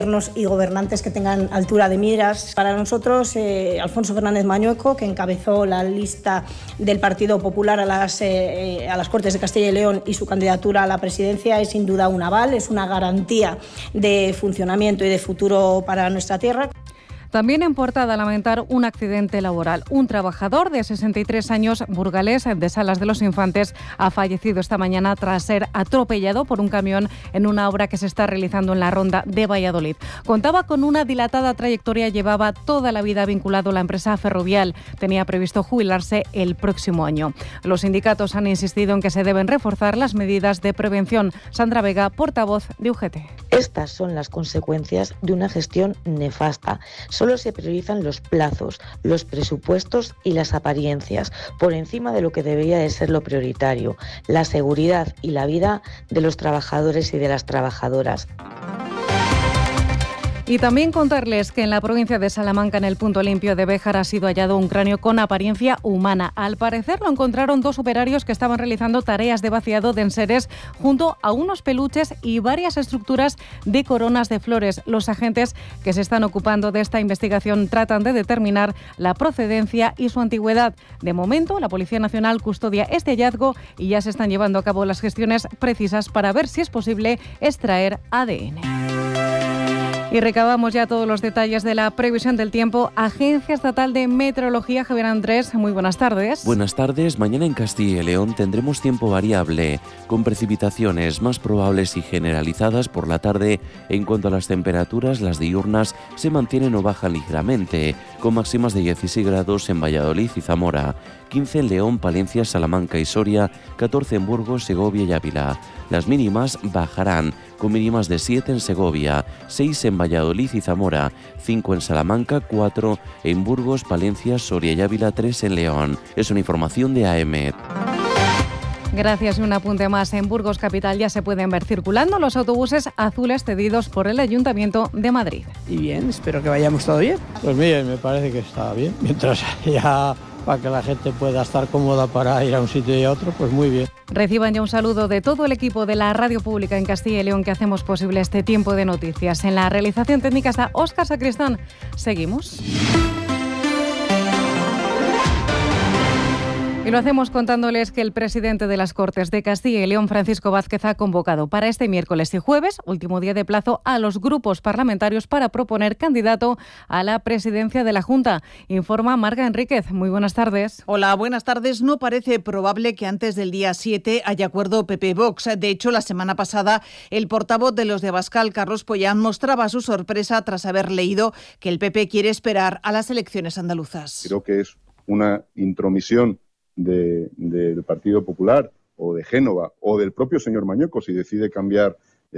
y gobernantes que tengan altura de miras. Para nosotros, Alfonso Fernández Mañueco, que encabezó la lista del Partido Popular a las Cortes de Castilla y León, y su candidatura a la presidencia es sin duda un aval, es una garantía de funcionamiento y de futuro para nuestra tierra. También en portada lamentar un accidente laboral. Un trabajador de 63 años, burgalés, de Salas de los Infantes, ha fallecido esta mañana tras ser atropellado por un camión en una obra que se está realizando en la Ronda de Valladolid. Contaba con una dilatada trayectoria, llevaba toda la vida vinculado a la empresa Ferrovial. Tenía previsto jubilarse el próximo año. Los sindicatos han insistido en que se deben reforzar las medidas de prevención. Sandra Vega, portavoz de UGT. Estas son las consecuencias de una gestión nefasta. Solo se priorizan los plazos, los presupuestos y las apariencias, por encima de lo que debería de ser lo prioritario, la seguridad y la vida de los trabajadores y de las trabajadoras. Y también contarles que en la provincia de Salamanca, en el punto limpio de Béjar, ha sido hallado un cráneo con apariencia humana. Al parecer lo encontraron dos operarios que estaban realizando tareas de vaciado de enseres junto a unos peluches y varias estructuras de coronas de flores. Los agentes que se están ocupando de esta investigación tratan de determinar la procedencia y su antigüedad. De momento, la Policía Nacional custodia este hallazgo y ya se están llevando a cabo las gestiones precisas para ver si es posible extraer ADN. Y recabamos ya todos los detalles de la previsión del tiempo. Agencia Estatal de Meteorología, Javier Andrés, muy buenas tardes. Buenas tardes. Mañana en Castilla y León tendremos tiempo variable, con precipitaciones más probables y generalizadas por la tarde. En cuanto a las temperaturas, las diurnas se mantienen o bajan ligeramente, con máximas de 16 grados en Valladolid y Zamora, 15 en León, Palencia, Salamanca y Soria, 14 en Burgos, Segovia y Ávila. Las mínimas bajarán, con mínimas de 7 en Segovia, 6 en Valladolid y Zamora, 5 en Salamanca, 4 en Burgos, Palencia, Soria y Ávila, 3 en León. Es una información de AEMET. Gracias. Y un apunte más. En Burgos Capital ya se pueden ver circulando los autobuses azules cedidos por el Ayuntamiento de Madrid. Y bien, espero que vayamos todo bien. Pues bien, me parece que está bien. Mientras haya para que la gente pueda estar cómoda para ir a un sitio y a otro, pues muy bien. Reciban ya un saludo de todo el equipo de la Radio Pública en Castilla y León, que hacemos posible este tiempo de noticias. En la realización técnica está Óscar Sacristán. Seguimos. Y lo hacemos contándoles que el presidente de las Cortes de Castilla y León, Francisco Vázquez, ha convocado para este miércoles y jueves, último día de plazo, a los grupos parlamentarios para proponer candidato a la presidencia de la Junta. Informa Marga Enríquez. Muy buenas tardes. Hola, buenas tardes. No parece probable que antes del día 7 haya acuerdo PP-Vox. De hecho, la semana pasada, el portavoz de los de Abascal, Carlos Pollán, mostraba su sorpresa tras haber leído que el PP quiere esperar a las elecciones andaluzas. Creo que es una intromisión del Partido Popular o de Génova o del propio señor Mañueco, si decide cambiar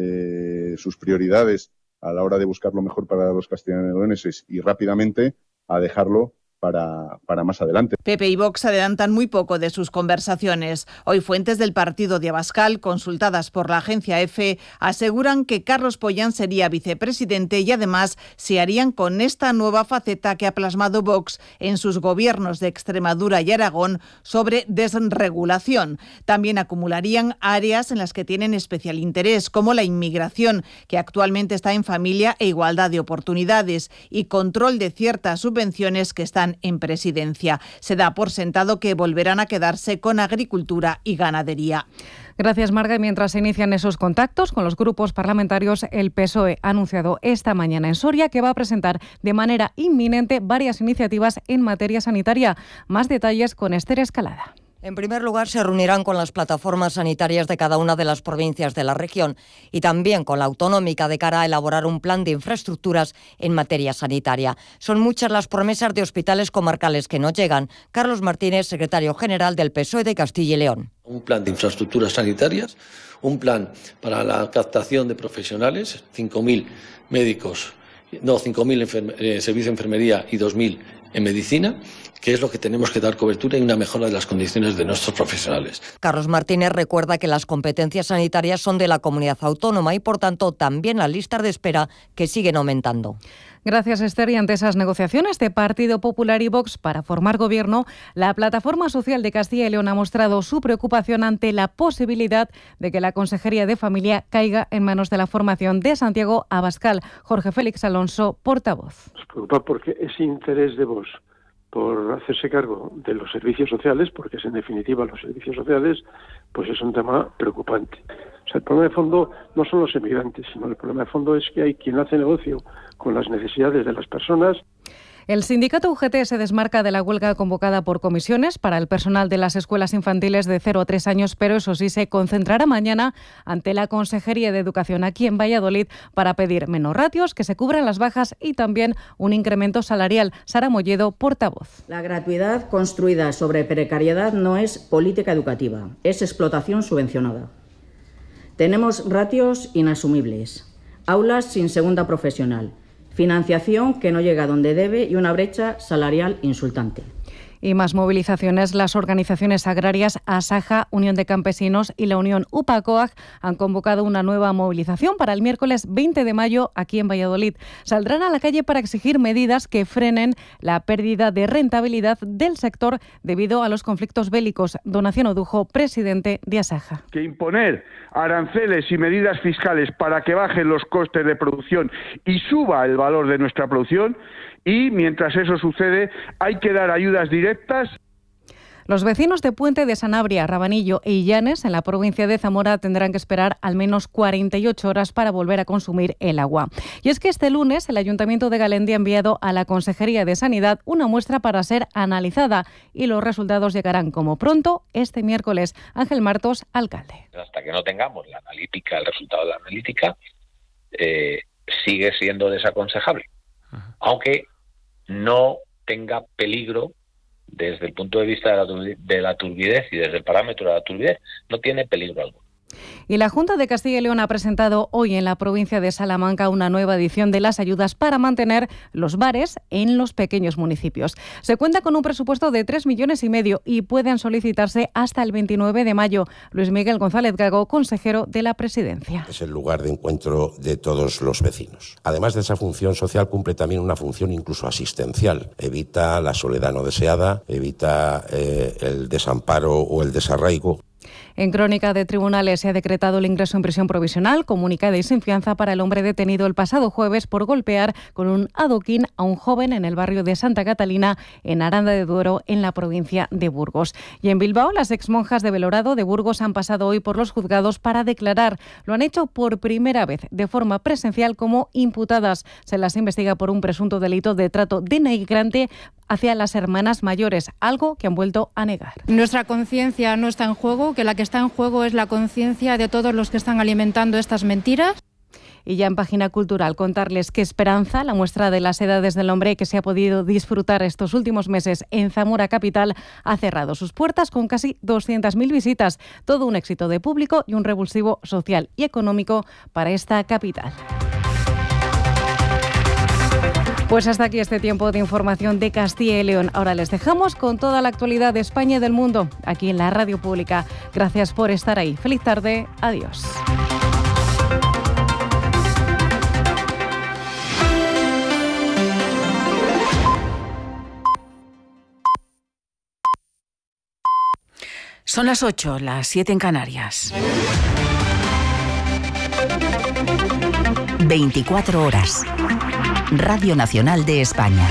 sus prioridades a la hora de buscar lo mejor para los castellanoleoneses y rápidamente a dejarlo para más adelante. PP y Vox adelantan muy poco de sus conversaciones. Hoy fuentes del partido de Abascal, consultadas por la agencia EFE, aseguran que Carlos Pollán sería vicepresidente y además se harían con esta nueva faceta que ha plasmado Vox en sus gobiernos de Extremadura y Aragón sobre desregulación. También acumularían áreas en las que tienen especial interés, como la inmigración, que actualmente está en familia e igualdad de oportunidades, y control de ciertas subvenciones que están en presidencia. Se da por sentado que volverán a quedarse con agricultura y ganadería. Gracias, Marga. Mientras se inician esos contactos con los grupos parlamentarios, el PSOE ha anunciado esta mañana en Soria que va a presentar de manera inminente varias iniciativas en materia sanitaria. Más detalles con Esther Escalada. En primer lugar, se reunirán con las plataformas sanitarias de cada una de las provincias de la región y también con la autonómica de cara a elaborar un plan de infraestructuras en materia sanitaria. Son muchas las promesas de hospitales comarcales que no llegan. Carlos Martínez, secretario general del PSOE de Castilla y León. Un plan de infraestructuras sanitarias, un plan para la captación de profesionales, 5.000 médicos, 5.000 servicios de enfermería y 2.000 en medicina, que es lo que tenemos que dar cobertura y una mejora de las condiciones de nuestros profesionales. Carlos Martínez recuerda que las competencias sanitarias son de la comunidad autónoma y, por tanto, también las listas de espera que siguen aumentando. Gracias, Esther. Y ante esas negociaciones de Partido Popular y Vox para formar gobierno, la Plataforma Social de Castilla y León ha mostrado su preocupación ante la posibilidad de que la Consejería de Familia caiga en manos de la formación de Santiago Abascal. Jorge Félix Alonso, portavoz. Nos preocupa porque ese interés de Vox por hacerse cargo de los servicios sociales, porque es en definitiva los servicios sociales, pues es un tema preocupante. O sea, el problema de fondo no son los emigrantes, sino el problema de fondo es que hay quien hace negocio con las necesidades de las personas. El sindicato UGT se desmarca de la huelga convocada por comisiones para el personal de las escuelas infantiles de 0 a 3 años, pero eso sí, se concentrará mañana ante la Consejería de Educación aquí en Valladolid para pedir menos ratios, que se cubran las bajas y también un incremento salarial. Sara Molledo, portavoz. La gratuidad construida sobre precariedad no es política educativa, es explotación subvencionada. Tenemos ratios inasumibles, aulas sin segunda profesional, financiación que no llega donde debe y una brecha salarial insultante. Y más movilizaciones. Las organizaciones agrarias Asaja, Unión de Campesinos y la Unión UPACOAG han convocado una nueva movilización para el miércoles 20 de mayo aquí en Valladolid. Saldrán a la calle para exigir medidas que frenen la pérdida de rentabilidad del sector debido a los conflictos bélicos. Donación Odujo, presidente de Asaja. Que imponer aranceles y medidas fiscales para que bajen los costes de producción y suba el valor de nuestra producción, y mientras eso sucede hay que dar ayudas directas. Los vecinos de Puente de Sanabria, Rabanillo e Illanes, en la provincia de Zamora, tendrán que esperar al menos 48 horas para volver a consumir el agua. Y es que este lunes el Ayuntamiento de Galendi ha enviado a la Consejería de Sanidad una muestra para ser analizada y los resultados llegarán como pronto este miércoles. Ángel Martos, alcalde. Hasta que no tengamos la analítica, el resultado de la analítica, sigue siendo desaconsejable. Aunque no tenga peligro desde el punto de vista de la turbidez y desde el parámetro de la turbidez, no tiene peligro alguno. Y la Junta de Castilla y León ha presentado hoy en la provincia de Salamanca una nueva edición de las ayudas para mantener los bares en los pequeños municipios. Se cuenta con un presupuesto de 3,5 millones y pueden solicitarse hasta el 29 de mayo. Luis Miguel González Gago, consejero de la Presidencia. Es el lugar de encuentro de todos los vecinos. Además de esa función social, cumple también una función incluso asistencial. Evita la soledad no deseada, evita el desamparo o el desarraigo. En Crónica de Tribunales se ha decretado el ingreso en prisión provisional, comunicada y sin fianza para el hombre detenido el pasado jueves por golpear con un adoquín a un joven en el barrio de Santa Catalina, en Aranda de Duero, en la provincia de Burgos. Y en Bilbao, las exmonjas de Belorado de Burgos han pasado hoy por los juzgados para declarar. Lo han hecho por primera vez de forma presencial como imputadas. Se las investiga por un presunto delito de trato denigrante hacia las hermanas mayores, algo que han vuelto a negar. Nuestra conciencia no está en juego, que la que está en juego es la conciencia de todos los que están alimentando estas mentiras. Y ya en página cultural, contarles que Esperanza, la muestra de las edades del hombre que se ha podido disfrutar estos últimos meses en Zamora capital, ha cerrado sus puertas con casi 200.000 visitas. Todo un éxito de público y un revulsivo social y económico para esta capital. Pues hasta aquí este tiempo de información de Castilla y León. Ahora les dejamos con toda la actualidad de España y del mundo, aquí en la Radio Pública. Gracias por estar ahí. Feliz tarde. Adiós. Son las 8, las 7 en Canarias. 24 horas. Radio Nacional de España.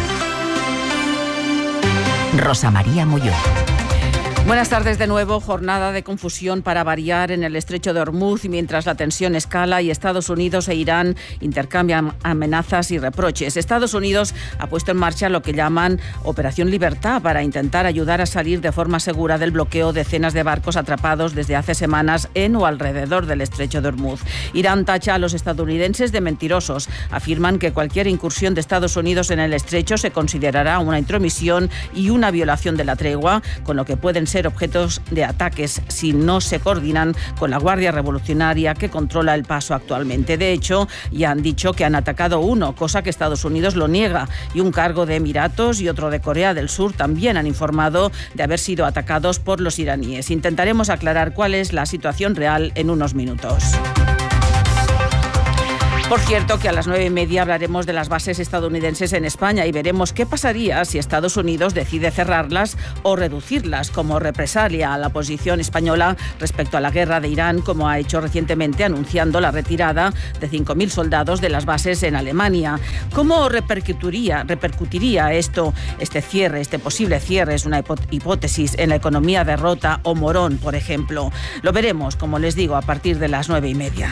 Rosa María Molló. Buenas tardes de nuevo. Jornada de confusión para variar en el estrecho de Hormuz, mientras la tensión escala y Estados Unidos e Irán intercambian amenazas y reproches. Estados Unidos ha puesto en marcha lo que llaman Operación Libertad para intentar ayudar a salir de forma segura del bloqueo decenas de barcos atrapados desde hace semanas en o alrededor del estrecho de Hormuz. Irán tacha a los estadounidenses de mentirosos. Afirman que cualquier incursión de Estados Unidos en el estrecho se considerará una intromisión y una violación de la tregua, con lo que pueden ser objetos de ataques si no se coordinan con la Guardia Revolucionaria que controla el paso actualmente. De hecho, ya han dicho que han atacado uno, cosa que Estados Unidos lo niega, y un cargo de Emiratos y otro de Corea del Sur también han informado de haber sido atacados por los iraníes. Intentaremos aclarar cuál es la situación real en unos minutos. Por cierto, que a las 9:30 hablaremos de las bases estadounidenses en España y veremos qué pasaría si Estados Unidos decide cerrarlas o reducirlas como represalia a la posición española respecto a la guerra de Irán, como ha hecho recientemente anunciando la retirada de 5.000 soldados de las bases en Alemania. ¿Cómo repercutiría esto, este posible cierre? Es una hipótesis en la economía de Rota o Morón, por ejemplo. Lo veremos, como les digo, a partir de las 9:30.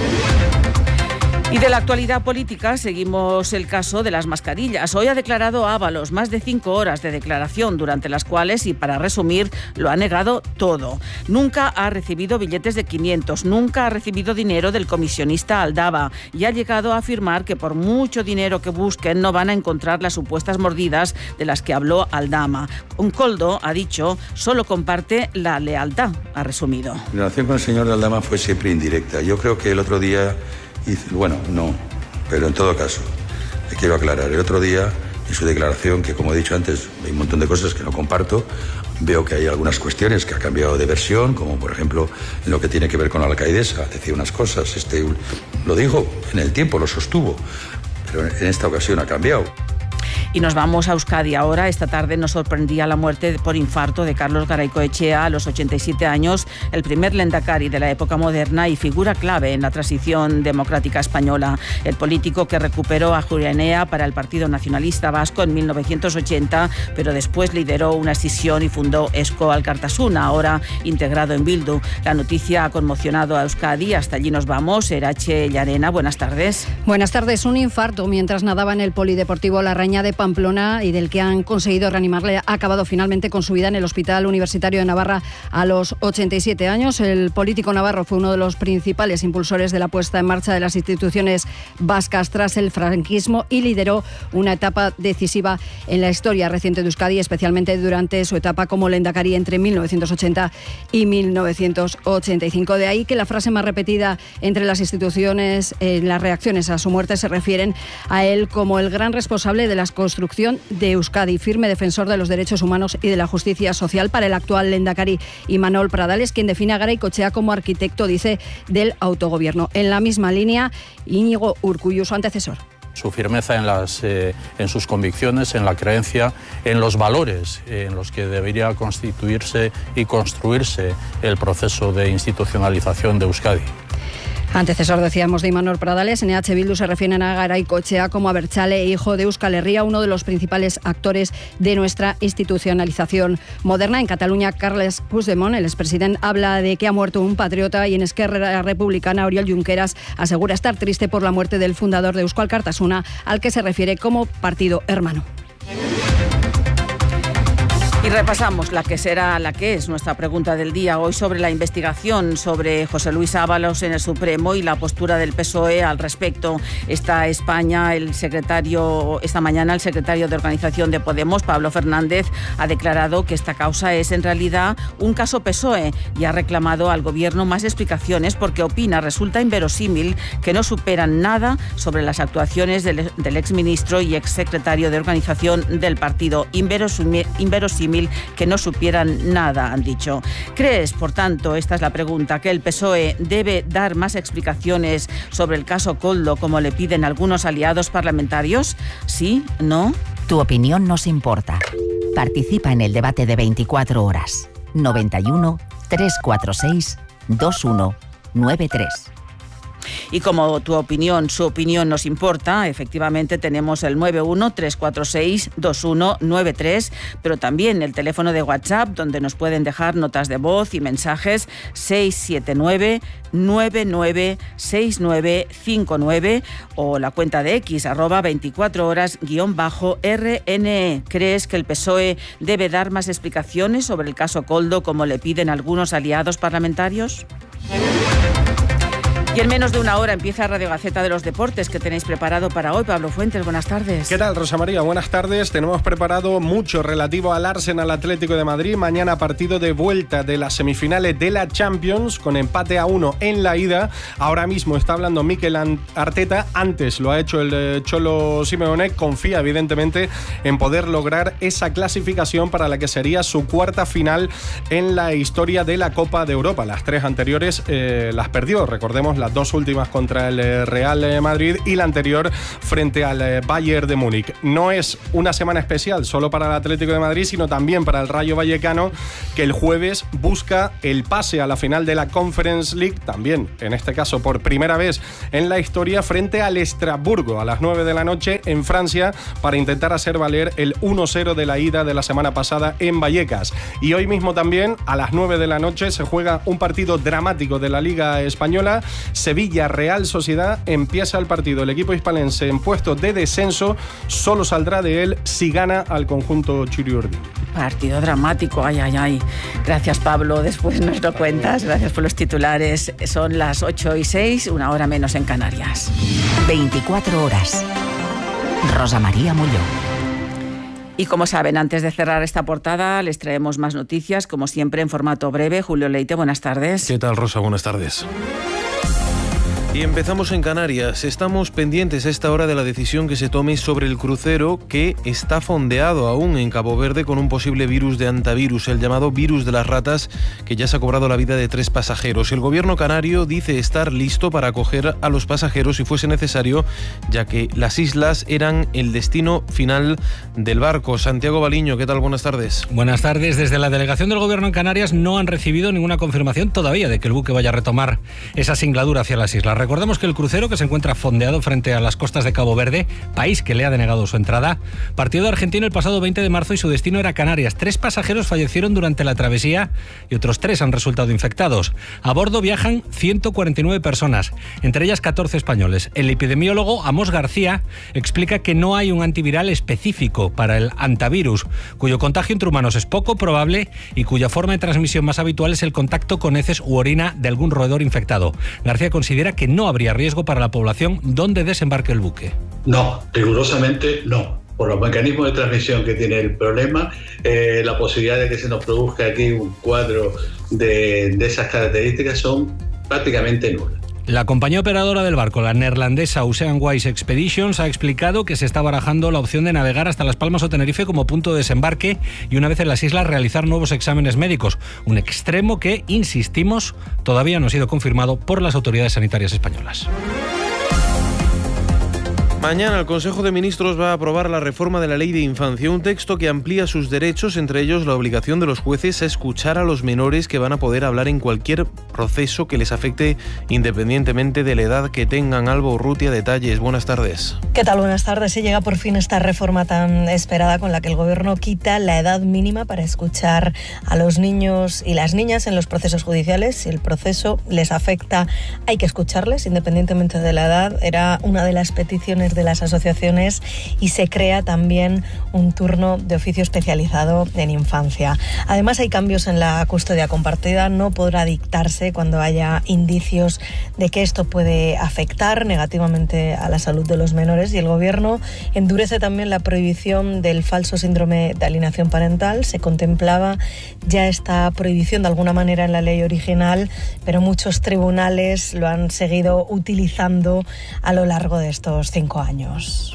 Y de la actualidad política seguimos el caso de las mascarillas. Hoy ha declarado Ábalos, más de 5 horas de declaración, durante las cuales, y para resumir, lo ha negado todo. Nunca ha recibido billetes de 500, nunca ha recibido dinero del comisionista Aldaba y ha llegado a afirmar que por mucho dinero que busquen no van a encontrar las supuestas mordidas de las que habló Aldama. Un Coldo, ha dicho, solo comparte la lealtad, ha resumido. La relación con el señor Aldama fue siempre indirecta. Yo creo que el otro día... Bueno, no, pero en todo caso, le quiero aclarar. El otro día, en su declaración, que como he dicho antes, hay un montón de cosas que no comparto, veo que hay algunas cuestiones que ha cambiado de versión, como por ejemplo en lo que tiene que ver con la alcaidesa. Decía unas cosas, lo dijo en el tiempo, lo sostuvo, pero en esta ocasión ha cambiado. Y nos vamos a Euskadi ahora. Esta tarde nos sorprendía la muerte por infarto de Carlos Garaycoechea a los 87 años, el primer lehendakari de la época moderna y figura clave en la transición democrática española. El político que recuperó a Ajuria Enea para el Partido Nacionalista Vasco en 1980, pero después lideró una escisión y fundó Eusko Alkartasuna, ahora integrado en Bildu. La noticia ha conmocionado a Euskadi. Hasta allí nos vamos. Erache Llarena, buenas tardes. Buenas tardes. Un infarto mientras nadaba en el Polideportivo La Raña de Pamplona y del que han conseguido reanimarle, ha acabado finalmente con su vida en el Hospital Universitario de Navarra a los 87 años. El político navarro fue uno de los principales impulsores de la puesta en marcha de las instituciones vascas tras el franquismo y lideró una etapa decisiva en la historia reciente de Euskadi, especialmente durante su etapa como lehendakari entre 1980 y 1985. De ahí que la frase más repetida entre las instituciones en las reacciones a su muerte se refieren a él como el gran responsable de las construcción de Euskadi, firme defensor de los derechos humanos y de la justicia social. Para el actual lehendakari Imanol Pradales, quien define a Garaycoechea como arquitecto, dice, del autogobierno. En la misma línea, Íñigo Urkullu, su antecesor. Su firmeza en sus convicciones, en la creencia, en los valores en los que debería constituirse y construirse el proceso de institucionalización de Euskadi. Antecesor, decíamos, de Imanol Pradales. En EH Bildu se refieren a Garaycoechea como abertzale, hijo de Euskal Herria, uno de los principales actores de nuestra institucionalización moderna. En Cataluña, Carles Puigdemont, el expresidente, habla de que ha muerto un patriota, y en Esquerra Republicana, Oriol Junqueras asegura estar triste por la muerte del fundador de Eusko Alkartasuna, al que se refiere como partido hermano. Y repasamos la que es nuestra pregunta del día hoy sobre la investigación sobre José Luis Ábalos en el Supremo y la postura del PSOE al respecto. Esta mañana el secretario de Organización de Podemos, Pablo Fernández, ha declarado que esta causa es en realidad un caso PSOE y ha reclamado al Gobierno más explicaciones porque opina resulta inverosímil que no superan nada sobre las actuaciones del exministro y exsecretario de Organización del partido. Inverosímil que no supieran nada, han dicho. ¿Crees, por tanto, esta es la pregunta, que el PSOE debe dar más explicaciones sobre el caso Koldo, como le piden algunos aliados parlamentarios? ¿Sí? ¿No? Tu opinión nos importa. Participa en el debate de 24 horas. 91 346 2193. Y como su opinión nos importa, efectivamente tenemos el 91-346-2193, pero también el teléfono de WhatsApp, donde nos pueden dejar notas de voz y mensajes, 679-996959, o la cuenta de X, @24horas_RNE. ¿Crees que el PSOE debe dar más explicaciones sobre el caso Koldo, como le piden algunos aliados parlamentarios? Y en menos de una hora empieza Radio Gaceta de los Deportes, que tenéis preparado para hoy. Pablo Fuentes, buenas tardes. ¿Qué tal, Rosa María? Buenas tardes. Tenemos preparado mucho relativo al Arsenal Atlético de Madrid. Mañana partido de vuelta de las semifinales de la Champions, con empate a 1 en la ida. Ahora mismo está hablando Mikel Arteta. Antes lo ha hecho el Cholo Simeone. Confía, evidentemente, en poder lograr esa clasificación para la que sería su cuarta final en la historia de la Copa de Europa. Las tres anteriores las perdió. Recordemos las dos últimas contra el Real Madrid y la anterior frente al Bayern de Múnich. No es una semana especial solo para el Atlético de Madrid, sino también para el Rayo Vallecano, que el jueves busca el pase a la final de la Conference League, también en este caso por primera vez en la historia, frente al Estrasburgo a las 9 de la noche en Francia, para intentar hacer valer el 1-0 de la ida de la semana pasada en Vallecas. Y hoy mismo también a las 9 de la noche se juega un partido dramático de la Liga Española. Sevilla-Real Sociedad. Empieza el partido. El equipo hispalense en puesto de descenso solo saldrá de él si gana al conjunto Churiurdi. Partido dramático, ay. Gracias, Pablo. Después nos lo cuentas. Gracias por los titulares. Son las 8:06, una hora menos en Canarias. 24 horas. Rosa María Mulló. Y como saben, antes de cerrar esta portada, les traemos más noticias, como siempre en formato breve. Julio Leite, buenas tardes. ¿Qué tal, Rosa? Buenas tardes. Y empezamos en Canarias. Estamos pendientes a esta hora de la decisión que se tome sobre el crucero que está fondeado aún en Cabo Verde con un posible virus de hantavirus, el llamado virus de las ratas, que ya se ha cobrado la vida de 3 pasajeros. El gobierno canario dice estar listo para acoger a los pasajeros si fuese necesario, ya que las islas eran el destino final del barco. Santiago Baliño, ¿qué tal? Buenas tardes. Buenas tardes. Desde la delegación del gobierno en Canarias no han recibido ninguna confirmación todavía de que el buque vaya a retomar esa singladura hacia las islas. Recordemos que el crucero, que se encuentra fondeado frente a las costas de Cabo Verde, país que le ha denegado su entrada, partió de Argentina el pasado 20 de marzo y su destino era Canarias. 3 pasajeros fallecieron durante la travesía y otros 3 han resultado infectados. A bordo viajan 149 personas, entre ellas 14 españoles. El epidemiólogo Amos García explica que no hay un antiviral específico para el hantavirus, cuyo contagio entre humanos es poco probable y cuya forma de transmisión más habitual es el contacto con heces u orina de algún roedor infectado. García considera que no habría riesgo para la población donde desembarque el buque. No, rigurosamente no. Por los mecanismos de transmisión que tiene el problema, la posibilidad de que se nos produzca aquí un cuadro de esas características son prácticamente nulas. La compañía operadora del barco, la neerlandesa Oceanwise Expeditions, ha explicado que se está barajando la opción de navegar hasta Las Palmas o Tenerife como punto de desembarque y una vez en las islas realizar nuevos exámenes médicos. Un extremo que, insistimos, todavía no ha sido confirmado por las autoridades sanitarias españolas. Mañana el Consejo de Ministros va a aprobar la reforma de la Ley de Infancia, un texto que amplía sus derechos, entre ellos la obligación de los jueces a escuchar a los menores que van a poder hablar en cualquier proceso que les afecte independientemente de la edad que tengan. Alba Urrutia, detalles. Buenas tardes. ¿Qué tal? Buenas tardes. Se llega por fin esta reforma tan esperada con la que el Gobierno quita la edad mínima para escuchar a los niños y las niñas en los procesos judiciales. Si el proceso les afecta, hay que escucharles independientemente de la edad. Era una de las peticiones de las asociaciones y se crea también un turno de oficio especializado en infancia. Además, hay cambios en la custodia compartida. No podrá dictarse cuando haya indicios de que esto puede afectar negativamente a la salud de los menores, y el Gobierno endurece también la prohibición del falso síndrome de alienación parental. Se contemplaba ya esta prohibición de alguna manera en la ley original, pero muchos tribunales lo han seguido utilizando a lo largo de estos 5 años.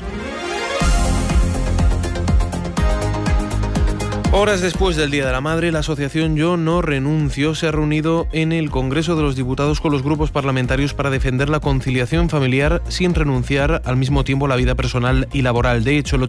Horas después del Día de la Madre, la asociación Yo No Renuncio se ha reunido en el Congreso de los Diputados con los grupos parlamentarios para defender la conciliación familiar sin renunciar al mismo tiempo a la vida personal y laboral. De hecho, el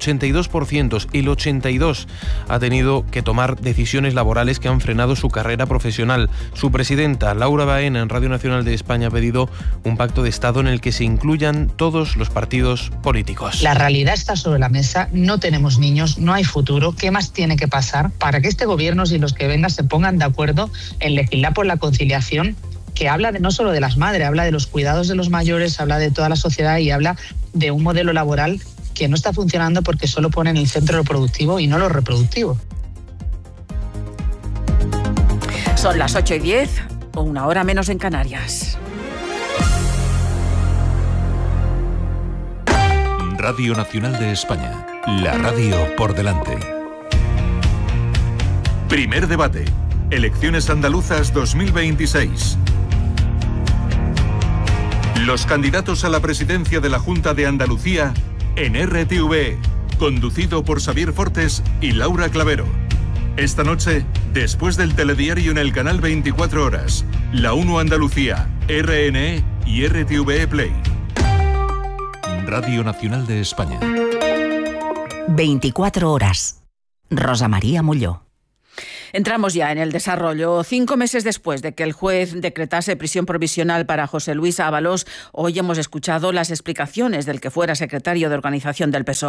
82% ha tenido que tomar decisiones laborales que han frenado su carrera profesional. Su presidenta, Laura Baena, en Radio Nacional de España, ha pedido un pacto de Estado en el que se incluyan todos los partidos políticos. La realidad está sobre la mesa, no tenemos niños, no hay futuro. ¿Qué más tiene que pasar para que este gobierno y los que vengan se pongan de acuerdo en legislar por la conciliación, que habla no solo de las madres, habla de los cuidados de los mayores, habla de toda la sociedad y habla de un modelo laboral que no está funcionando porque solo pone en el centro lo productivo y no lo reproductivo? Son las 8:10 o una hora menos en Canarias. Radio Nacional de España, la radio por delante. Primer debate. Elecciones andaluzas 2026. Los candidatos a la presidencia de la Junta de Andalucía en RTV, conducido por Xavier Fortes y Laura Clavero. Esta noche, después del telediario en el canal 24 Horas, La 1 Andalucía, RNE y RTVE Play. Radio Nacional de España. 24 horas. Rosa María Molló. Entramos ya en el desarrollo. 5 meses después de que el juez decretase prisión provisional para José Luis Ábalos, hoy hemos escuchado las explicaciones del que fuera secretario de organización del PSOE.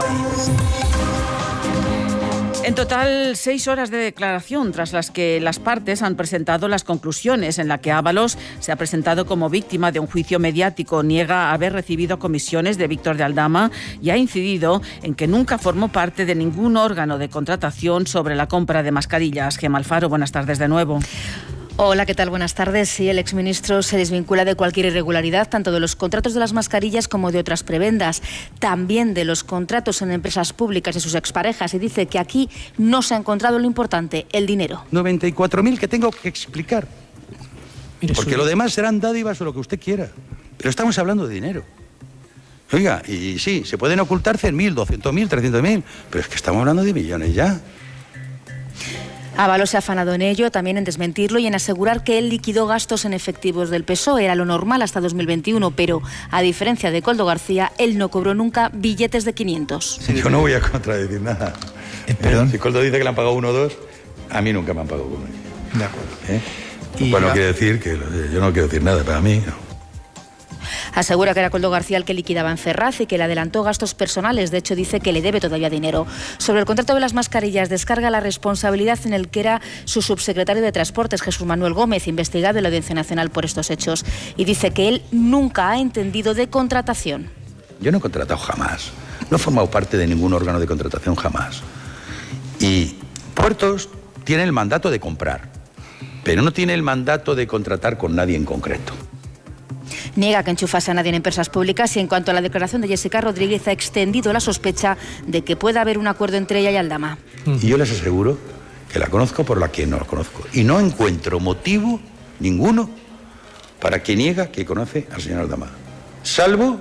En total, 6 horas de declaración, tras las que las partes han presentado las conclusiones, en la que Ábalos se ha presentado como víctima de un juicio mediático, niega haber recibido comisiones de Víctor de Aldama y ha incidido en que nunca formó parte de ningún órgano de contratación sobre la compra de mascarillas. Gemma Alfaro, buenas tardes de nuevo. Hola, ¿qué tal? Buenas tardes. Sí, el exministro se desvincula de cualquier irregularidad, tanto de los contratos de las mascarillas como de otras prebendas, también de los contratos en empresas públicas de sus exparejas, y dice que aquí no se ha encontrado lo importante, el dinero. 94.000 que tengo que explicar. Porque lo demás serán dádivas o lo que usted quiera. Pero estamos hablando de dinero. Oiga, y sí, se pueden ocultar 100.000, 200.000, 300.000, pero es que estamos hablando de millones ya. Ábalos se ha afanado en ello, también en desmentirlo y en asegurar que él liquidó gastos en efectivos del PSOE. Era lo normal hasta 2021, pero a diferencia de Koldo García, él no cobró nunca billetes de 500. Sí, yo no voy a contradecir nada. ¿Perdón? Si Koldo dice que le han pagado 1 o 2, a mí nunca me han pagado 1. De acuerdo. Pues no quiere decir que yo no quiero decir nada, para mí no. Asegura que era Koldo García el que liquidaba en Ferraz y que le adelantó gastos personales. De hecho, dice que le debe todavía dinero. Sobre el contrato de las mascarillas, descarga la responsabilidad en el que era su subsecretario de Transportes, Jesús Manuel Gómez, investigado en la Audiencia Nacional por estos hechos. Y dice que él nunca ha entendido de contratación. Yo no he contratado jamás. No he formado parte de ningún órgano de contratación jamás. Y Puertos tiene el mandato de comprar, pero no tiene el mandato de contratar con nadie en concreto. Niega que enchufase a nadie en empresas públicas y en cuanto a la declaración de Jessica Rodríguez ha extendido la sospecha de que pueda haber un acuerdo entre ella y Aldama. Y yo les aseguro que la conozco por la que no la conozco. Y no encuentro motivo ninguno para que niega que conoce al señor Aldama. Salvo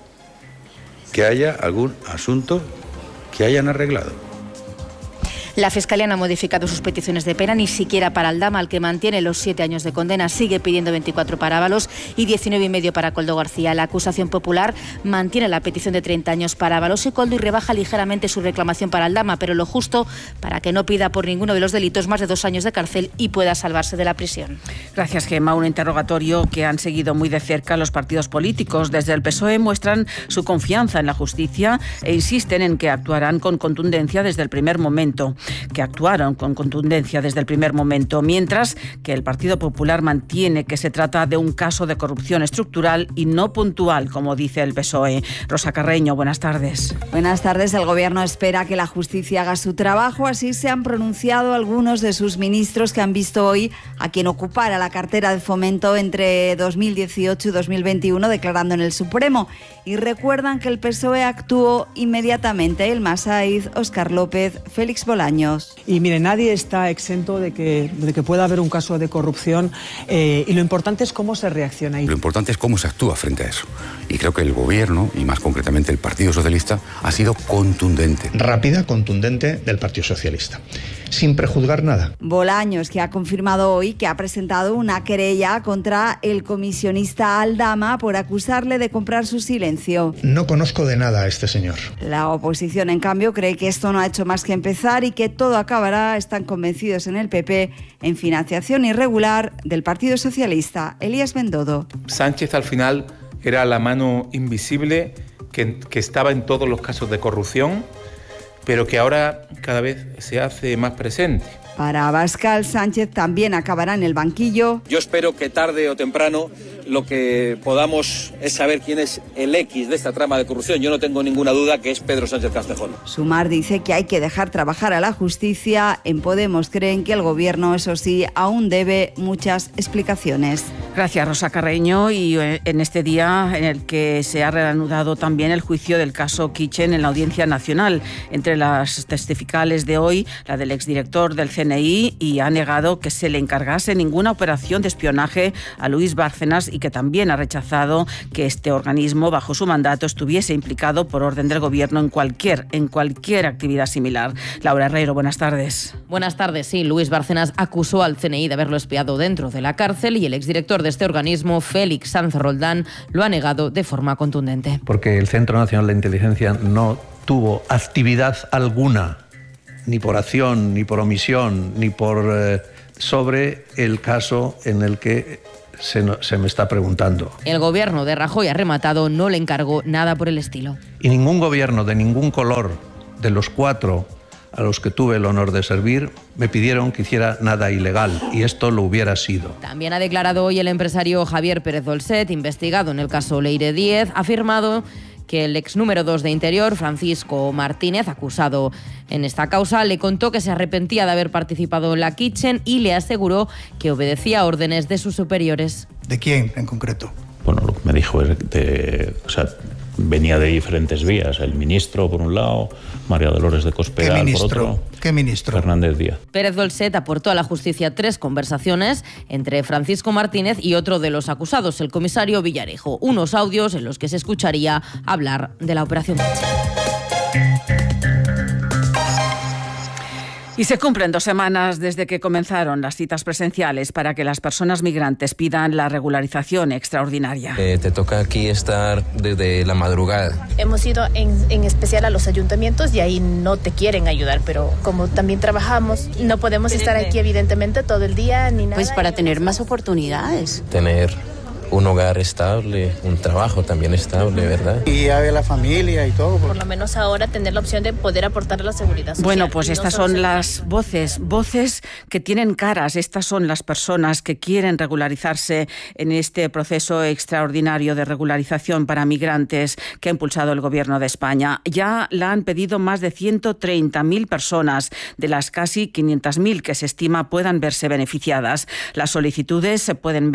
que haya algún asunto que hayan arreglado. La Fiscalía no ha modificado sus peticiones de pena, ni siquiera para Aldama, al que mantiene los 7 años de condena. Sigue pidiendo 24 para Ábalos y 19,5 para Koldo García. La acusación popular mantiene la petición de 30 años para Ábalos y Koldo y rebaja ligeramente su reclamación para Aldama, pero lo justo para que no pida por ninguno de los delitos más de 2 años de cárcel y pueda salvarse de la prisión. Gracias, Gemma. Un interrogatorio que han seguido muy de cerca los partidos políticos. Desde el PSOE muestran su confianza en la justicia e insisten en que actuarán con contundencia desde el primer momento. Mientras que el Partido Popular mantiene que se trata de un caso de corrupción estructural y no puntual, como dice el PSOE. Rosa Carreño, buenas tardes. Buenas tardes. El Gobierno espera que la justicia haga su trabajo. Así se han pronunciado algunos de sus ministros que han visto hoy a quien ocupara la cartera de Fomento entre 2018 y 2021 declarando en el Supremo. Y recuerdan que el PSOE actuó inmediatamente. El Masaiz, Óscar López, Félix Bolaños. Y mire, nadie está exento de que pueda haber un caso de corrupción y lo importante es cómo se reacciona. Lo importante es cómo se actúa frente a eso. Y creo que el Gobierno, y más concretamente el Partido Socialista, ha sido contundente. Rápida, contundente del Partido Socialista, sin prejuzgar nada. Bolaños, que ha confirmado hoy que ha presentado una querella contra el comisionista Aldama por acusarle de comprar su silencio. No conozco de nada a este señor. La oposición, en cambio, cree que esto no ha hecho más que empezar y que todo acabará, están convencidos en el PP, en financiación irregular del Partido Socialista. Elías Bendodo. Sánchez al final era la mano invisible que estaba en todos los casos de corrupción, pero que ahora cada vez se hace más presente. Para Abascal, Sánchez también acabará en el banquillo. Yo espero que tarde o temprano lo que podamos es saber quién es el X de esta trama de corrupción. Yo no tengo ninguna duda que es Pedro Sánchez Castejón. Sumar dice que hay que dejar trabajar a la justicia. En Podemos creen que el Gobierno, eso sí, aún debe muchas explicaciones. Gracias, Rosa Carreño. Y en este día en el que se ha reanudado también el juicio del caso Kitchen en la Audiencia Nacional. Entre las testificales de hoy, la del exdirector del CNI, y ha negado que se le encargase ninguna operación de espionaje a Luis Bárcenas y que también ha rechazado que este organismo, bajo su mandato, estuviese implicado por orden del Gobierno en cualquier actividad similar. Laura Herrero, buenas tardes. Buenas tardes. Sí, Luis Bárcenas acusó al CNI de haberlo espiado dentro de la cárcel y el exdirector de este organismo, Félix Sanz Roldán, lo ha negado de forma contundente. Porque el Centro Nacional de Inteligencia no tuvo actividad alguna, ni por acción, ni por omisión, ni por sobre el caso en el que se me está preguntando. El gobierno de Rajoy ha rematado, no le encargó nada por el estilo. Y ningún gobierno de ningún color de los 4 a los que tuve el honor de servir me pidieron que hiciera nada ilegal, y esto lo hubiera sido. También ha declarado hoy el empresario Javier Pérez Dolcet, investigado en el caso Leire Díez, ha afirmado que el ex número 2 de Interior, Francisco Martínez, acusado en esta causa, le contó que se arrepentía de haber participado en la Kitchen y le aseguró que obedecía órdenes de sus superiores. ¿De quién en concreto? Bueno, lo que me dijo es venía de diferentes vías. El ministro, por un lado, María Dolores de Cospedal, por otro. ¿Qué ministro? Fernández Díaz. Pérez Dolcet aportó a la justicia 3 conversaciones entre Francisco Martínez y otro de los acusados, el comisario Villarejo. Unos audios en los que se escucharía hablar de la operación Kitchen. Y se cumplen 2 semanas desde que comenzaron las citas presenciales para que las personas migrantes pidan la regularización extraordinaria. Te toca aquí estar desde la madrugada. Hemos ido en especial a los ayuntamientos y ahí no te quieren ayudar, pero como también trabajamos, no podemos estar aquí evidentemente todo el día ni nada. Pues para tener más oportunidades. Tener un hogar estable, un trabajo también estable, ¿verdad? Y a ver la familia y todo. Por lo menos ahora tener la opción de poder aportar a la seguridad social. Bueno, pues estas son las voces que tienen caras. Estas son las personas que quieren regularizarse en este proceso extraordinario de regularización para migrantes que ha impulsado el Gobierno de España. Ya la han pedido más de 130.000 personas, de las casi 500.000 que se estima puedan verse beneficiadas. Las solicitudes se pueden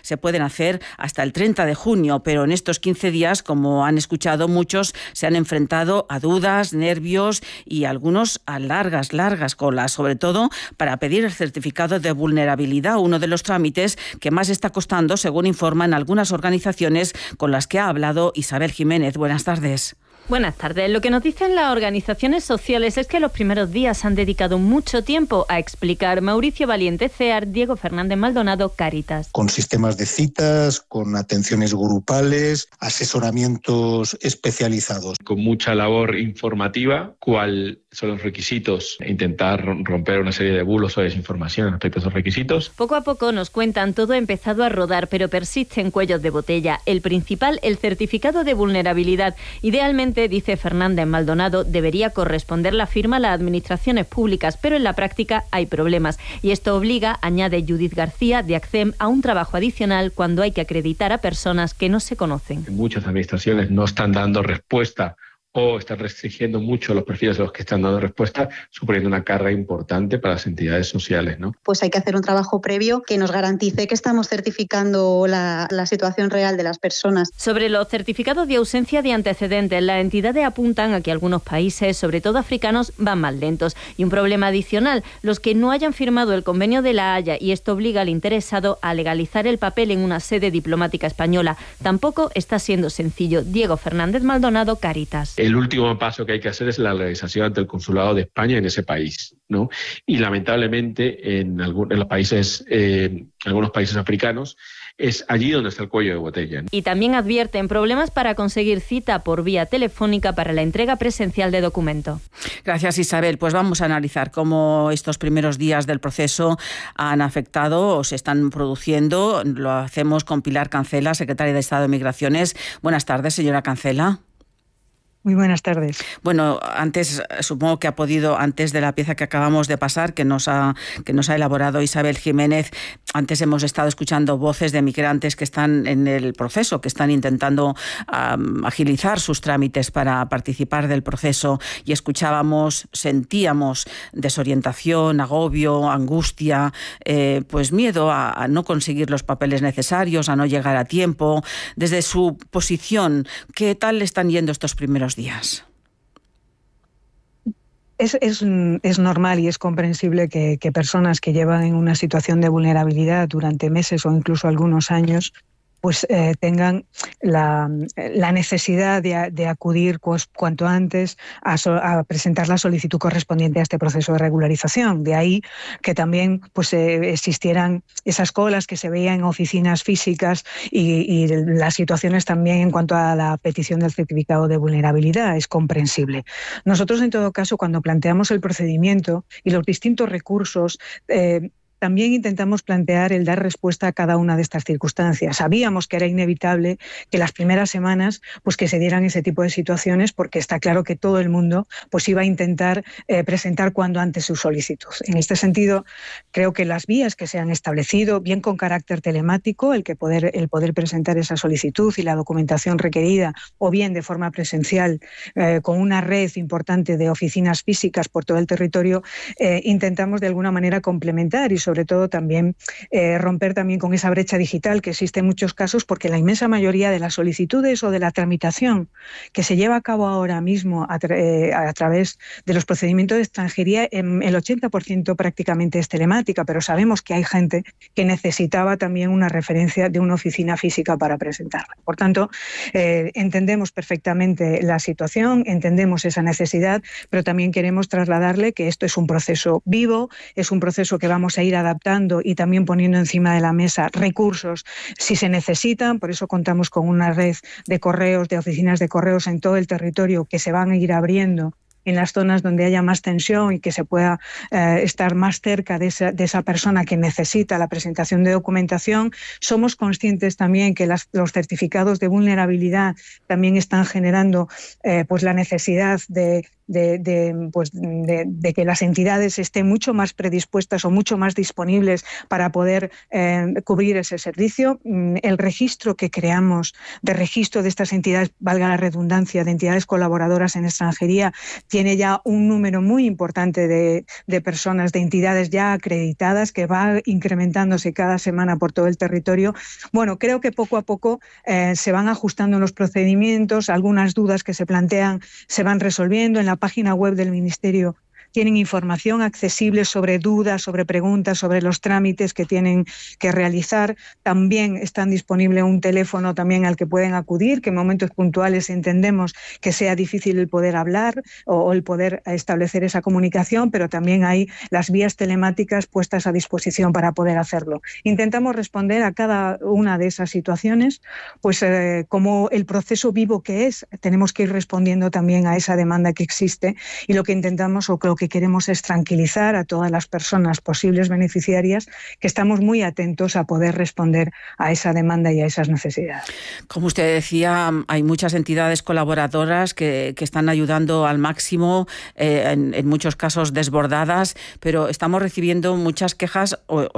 hacer hasta el 30 de junio, pero en estos 15 días, como han escuchado, muchos se han enfrentado a dudas, nervios y algunos a largas colas, sobre todo para pedir el certificado de vulnerabilidad, uno de los trámites que más está costando, según informan algunas organizaciones con las que ha hablado Isabel Jiménez. Buenas tardes. Buenas tardes. Lo que nos dicen las organizaciones sociales es que los primeros días han dedicado mucho tiempo a explicar. Mauricio Valiente, CEAR, Diego Fernández Maldonado, Cáritas. Con sistemas de citas, con atenciones grupales, asesoramientos especializados. Con mucha labor informativa, cuál son los requisitos, e intentar romper una serie de bulos o desinformación respecto a esos requisitos. Poco a poco nos cuentan, todo ha empezado a rodar, pero persisten cuellos de botella. El principal, el certificado de vulnerabilidad. Idealmente, dice Fernández Maldonado, debería corresponder la firma a las administraciones públicas, pero en la práctica hay problemas. Y esto obliga, añade Judith García, de ACCEM, a un trabajo adicional cuando hay que acreditar a personas que no se conocen. Muchas administraciones no están dando respuesta o están restringiendo mucho los perfiles a los que están dando respuesta, suponiendo una carga importante para las entidades sociales, ¿no? Pues hay que hacer un trabajo previo que nos garantice que estamos certificando la situación real de las personas. Sobre los certificados de ausencia de antecedentes, las entidades apuntan a que algunos países, sobre todo africanos, van más lentos. Y un problema adicional, los que no hayan firmado el convenio de La Haya, y esto obliga al interesado a legalizar el papel en una sede diplomática española. Tampoco está siendo sencillo. Diego Fernández Maldonado, Cáritas. El último paso que hay que hacer es la legalización ante el Consulado de España en ese país, ¿no? Y lamentablemente en algunos países africanos es allí donde está el cuello de botella, ¿no? Y también advierten problemas para conseguir cita por vía telefónica para la entrega presencial de documento. Gracias, Isabel. Pues vamos a analizar cómo estos primeros días del proceso han afectado o se están produciendo. Lo hacemos con Pilar Cancela, secretaria de Estado de Migraciones. Buenas tardes, señora Cancela. Muy buenas tardes. Bueno, antes, supongo que ha podido, antes de la pieza que acabamos de pasar, que nos ha elaborado Isabel Jiménez, antes hemos estado escuchando voces de migrantes que están en el proceso, que están intentando agilizar sus trámites para participar del proceso, y sentíamos desorientación, agobio, angustia, pues miedo a no conseguir los papeles necesarios, a no llegar a tiempo. Desde su posición, ¿qué tal le están yendo estos primeros días? Es normal y es comprensible que personas que llevan en una situación de vulnerabilidad durante meses o incluso algunos años pues tengan la necesidad de acudir pues, cuanto antes a presentar la solicitud correspondiente a este proceso de regularización. De ahí que también pues, existieran esas colas que se veían en oficinas físicas y las situaciones también en cuanto a la petición del certificado de vulnerabilidad. Es comprensible. Nosotros, en todo caso, cuando planteamos el procedimiento y los distintos recursos, también intentamos plantear el dar respuesta a cada una de estas circunstancias. Sabíamos que era inevitable que las primeras semanas pues que se dieran ese tipo de situaciones, porque está claro que todo el mundo pues iba a intentar presentar cuanto antes su solicitud. En este sentido, creo que las vías que se han establecido, bien con carácter telemático, el poder presentar esa solicitud y la documentación requerida, o bien de forma presencial, con una red importante de oficinas físicas por todo el territorio, intentamos de alguna manera complementar y sobre todo también romper también con esa brecha digital que existe en muchos casos, porque la inmensa mayoría de las solicitudes o de la tramitación que se lleva a cabo ahora mismo a través de los procedimientos de extranjería, el 80% prácticamente es telemática, pero sabemos que hay gente que necesitaba también una referencia de una oficina física para presentarla. Por tanto, entendemos perfectamente la situación, entendemos esa necesidad, pero también queremos trasladarle que esto es un proceso vivo, es un proceso que vamos a ir adaptando y también poniendo encima de la mesa recursos si se necesitan. Por eso contamos con una red de correos, de oficinas de correos en todo el territorio que se van a ir abriendo en las zonas donde haya más tensión y que se pueda estar más cerca de esa persona que necesita la presentación de documentación. Somos conscientes también que los certificados de vulnerabilidad también están generando pues la necesidad de que las entidades estén mucho más predispuestas o mucho más disponibles para poder cubrir ese servicio. El registro que creamos de registro de estas entidades, valga la redundancia, de entidades colaboradoras en extranjería, tiene ya un número muy importante de personas, de entidades ya acreditadas, que va incrementándose cada semana por todo el territorio. Bueno, creo que poco a poco se van ajustando los procedimientos, algunas dudas que se plantean se van resolviendo. En la página web del Ministerio tienen información accesible sobre dudas, sobre preguntas, sobre los trámites que tienen que realizar. También está disponible un teléfono también al que pueden acudir, que en momentos puntuales entendemos que sea difícil el poder hablar o el poder establecer esa comunicación, pero también hay las vías telemáticas puestas a disposición para poder hacerlo. Intentamos responder a cada una de esas situaciones, pues como el proceso vivo que es, tenemos que ir respondiendo también a esa demanda que existe, y lo que intentamos o lo que queremos es tranquilizar a todas las personas posibles beneficiarias, que estamos muy atentos a poder responder a esa demanda y a esas necesidades. Como usted decía, hay muchas entidades colaboradoras que están ayudando al máximo, en muchos casos desbordadas, pero estamos recibiendo muchas quejas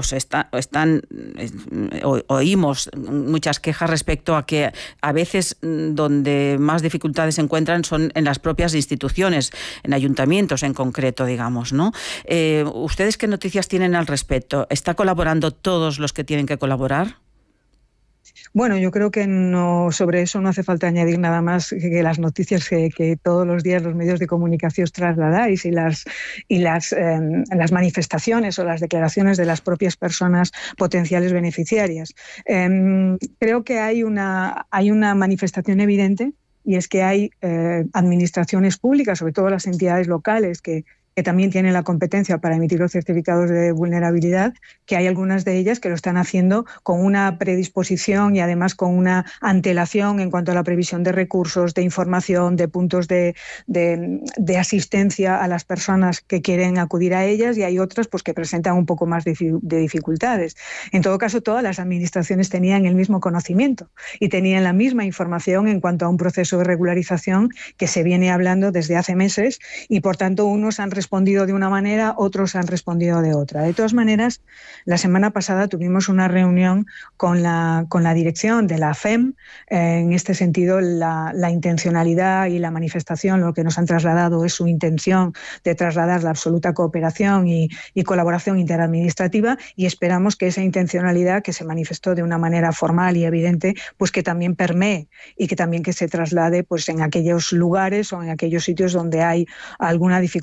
oímos muchas quejas respecto a que a veces donde más dificultades se encuentran son en las propias instituciones, en ayuntamientos en concreto, digamos, ¿no? ¿Ustedes qué noticias tienen al respecto? ¿Está colaborando todos los que tienen que colaborar? Bueno, yo creo que sobre eso no hace falta añadir nada más que las noticias que todos los días los medios de comunicación trasladáis y las manifestaciones o las declaraciones de las propias personas potenciales beneficiarias. Creo que hay una manifestación evidente, y es que hay administraciones públicas, sobre todo las entidades locales, que también tienen la competencia para emitir los certificados de vulnerabilidad, que hay algunas de ellas que lo están haciendo con una predisposición y además con una antelación en cuanto a la previsión de recursos, de información, de puntos de asistencia a las personas que quieren acudir a ellas, y hay otras pues que presentan un poco más de dificultades. En todo caso, todas las administraciones tenían el mismo conocimiento y tenían la misma información en cuanto a un proceso de regularización que se viene hablando desde hace meses, y por tanto unos han respondido de una manera, otros han respondido de otra. De todas maneras, la semana pasada tuvimos una reunión con la dirección de la FEM. En este sentido, la intencionalidad y la manifestación, lo que nos han trasladado es su intención de trasladar la absoluta cooperación y colaboración interadministrativa, y esperamos que esa intencionalidad, que se manifestó de una manera formal y evidente, pues que también permee y que también que se traslade pues en aquellos lugares o en aquellos sitios donde hay alguna dificultad más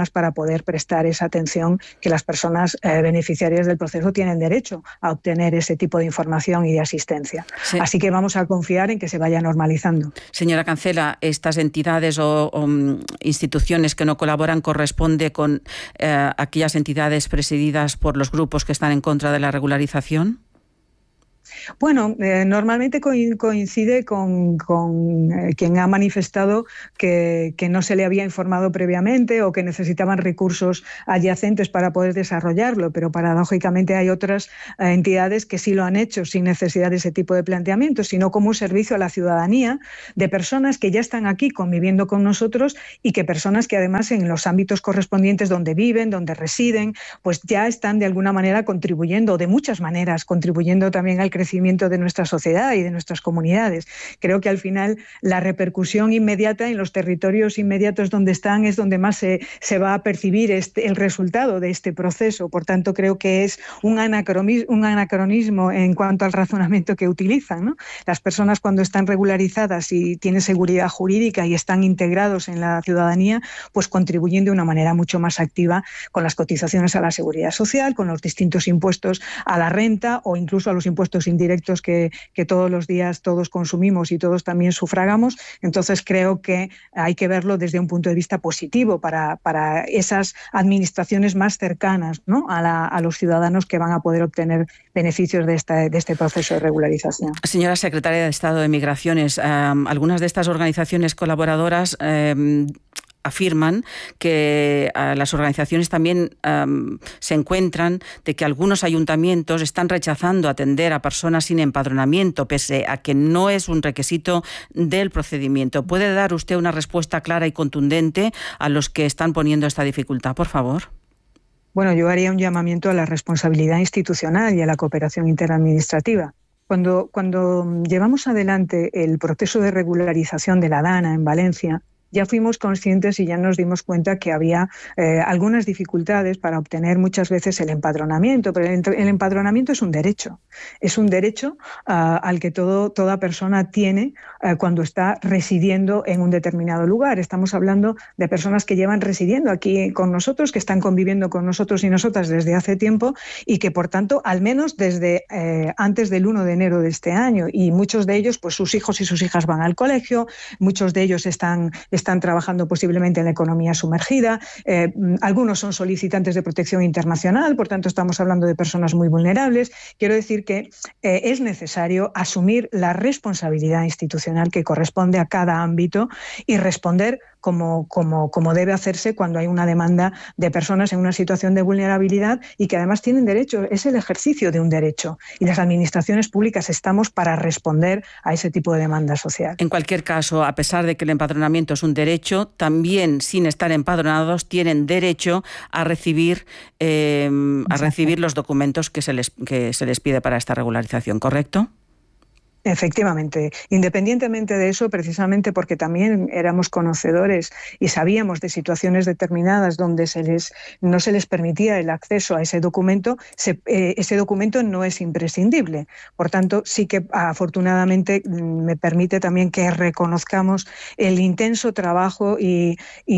adecuadas para poder prestar esa atención que las personas beneficiarias del proceso tienen derecho a obtener ese tipo de información y de asistencia. Sí. Así que vamos a confiar en que se vaya normalizando. Señora Cancela, estas entidades o instituciones que no colaboran corresponde con aquellas entidades presididas por los grupos que están en contra de la regularización. Bueno, normalmente coincide con quien ha manifestado que no se le había informado previamente o que necesitaban recursos adyacentes para poder desarrollarlo, pero paradójicamente hay otras entidades que sí lo han hecho sin necesidad de ese tipo de planteamientos, sino como un servicio a la ciudadanía de personas que ya están aquí conviviendo con nosotros y que personas que además en los ámbitos correspondientes donde viven, donde residen, pues ya están de alguna manera contribuyendo, de muchas maneras, contribuyendo también al crecimiento de nuestra sociedad y de nuestras comunidades. Creo que al final la repercusión inmediata en los territorios inmediatos donde están es donde más se va a percibir el resultado de este proceso. Por tanto, creo que es un anacronismo en cuanto al razonamiento que utilizan, ¿no? Las personas cuando están regularizadas y tienen seguridad jurídica y están integrados en la ciudadanía, pues contribuyen de una manera mucho más activa con las cotizaciones a la seguridad social, con los distintos impuestos a la renta o incluso a los impuestos indirectos que todos los días todos consumimos y todos también sufragamos. Entonces creo que hay que verlo desde un punto de vista positivo para esas administraciones más cercanas, ¿no?, a los ciudadanos que van a poder obtener beneficios de este proceso de regularización. Señora Secretaria de Estado de Migraciones, algunas de estas organizaciones colaboradoras afirman que las organizaciones también se encuentran de que algunos ayuntamientos están rechazando atender a personas sin empadronamiento, pese a que no es un requisito del procedimiento. ¿Puede dar usted una respuesta clara y contundente a los que están poniendo esta dificultad, por favor? Bueno, yo haría un llamamiento a la responsabilidad institucional y a la cooperación interadministrativa. Cuando llevamos adelante el proceso de regularización de la DANA en Valencia, ya fuimos conscientes y ya nos dimos cuenta que había algunas dificultades para obtener muchas veces el empadronamiento, pero el empadronamiento es un derecho al que toda persona tiene cuando está residiendo en un determinado lugar. Estamos hablando de personas que llevan residiendo aquí con nosotros, que están conviviendo con nosotros y nosotras desde hace tiempo y que, por tanto, al menos desde antes del 1 de enero de este año, y muchos de ellos, pues sus hijos y sus hijas van al colegio, muchos de ellos están trabajando posiblemente en la economía sumergida, algunos son solicitantes de protección internacional, por tanto estamos hablando de personas muy vulnerables. Quiero decir que es necesario asumir la responsabilidad institucional que corresponde a cada ámbito y responder como debe hacerse cuando hay una demanda de personas en una situación de vulnerabilidad y que además tienen derecho. Es el ejercicio de un derecho y las administraciones públicas estamos para responder a ese tipo de demanda social. En cualquier caso, a pesar de que el empadronamiento es un derecho, también sin estar empadronados tienen derecho a recibir los documentos que se les pide para esta regularización, ¿correcto? Efectivamente, independientemente de eso, precisamente porque también éramos conocedores y sabíamos de situaciones determinadas donde no se les permitía el acceso a ese documento no es imprescindible. Por tanto, sí que afortunadamente me permite también que reconozcamos el intenso trabajo y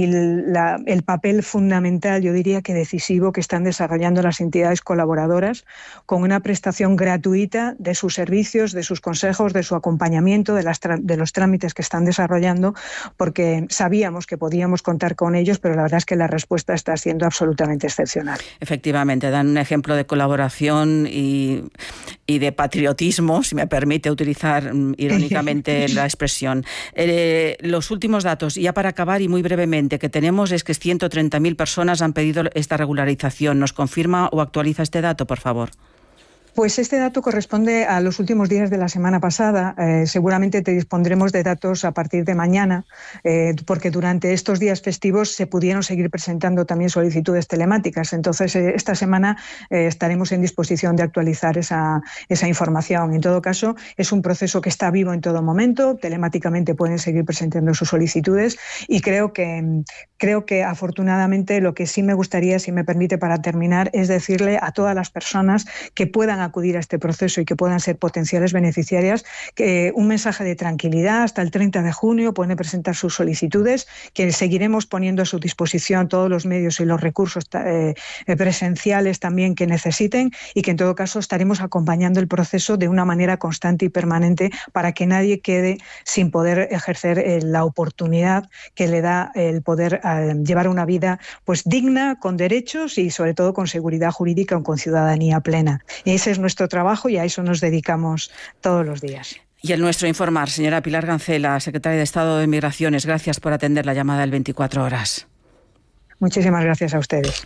el papel fundamental, yo diría que decisivo, que están desarrollando las entidades colaboradoras con una prestación gratuita de sus servicios, de sus consejos, de su acompañamiento, de los trámites que están desarrollando, porque sabíamos que podíamos contar con ellos, pero la verdad es que la respuesta está siendo absolutamente excepcional. Efectivamente, dan un ejemplo de colaboración y de patriotismo, si me permite utilizar irónicamente la expresión. Los últimos datos, ya para acabar y muy brevemente, que tenemos es que 130.000 personas han pedido esta regularización. ¿Nos confirma o actualiza este dato, por favor? Pues este dato corresponde a los últimos días de la semana pasada. Seguramente te dispondremos de datos a partir de mañana, porque durante estos días festivos se pudieron seguir presentando también solicitudes telemáticas. Entonces, esta semana estaremos en disposición de actualizar esa información. En todo caso, es un proceso que está vivo en todo momento. Telemáticamente pueden seguir presentando sus solicitudes y creo que afortunadamente lo que sí me gustaría, si me permite para terminar, es decirle a todas las personas que puedan acudir a este proceso y que puedan ser potenciales beneficiarias, que un mensaje de tranquilidad. Hasta el 30 de junio pueden presentar sus solicitudes, que seguiremos poniendo a su disposición todos los medios y los recursos presenciales también que necesiten, y que en todo caso estaremos acompañando el proceso de una manera constante y permanente para que nadie quede sin poder ejercer la oportunidad que le da el poder llevar una vida pues digna, con derechos y sobre todo con seguridad jurídica o con ciudadanía plena. Y ese es nuestro trabajo y a eso nos dedicamos todos los días. Y el nuestro informar, señora Pilar Gancela, secretaria de Estado de Migraciones, gracias por atender la llamada del 24 horas. Muchísimas gracias a ustedes.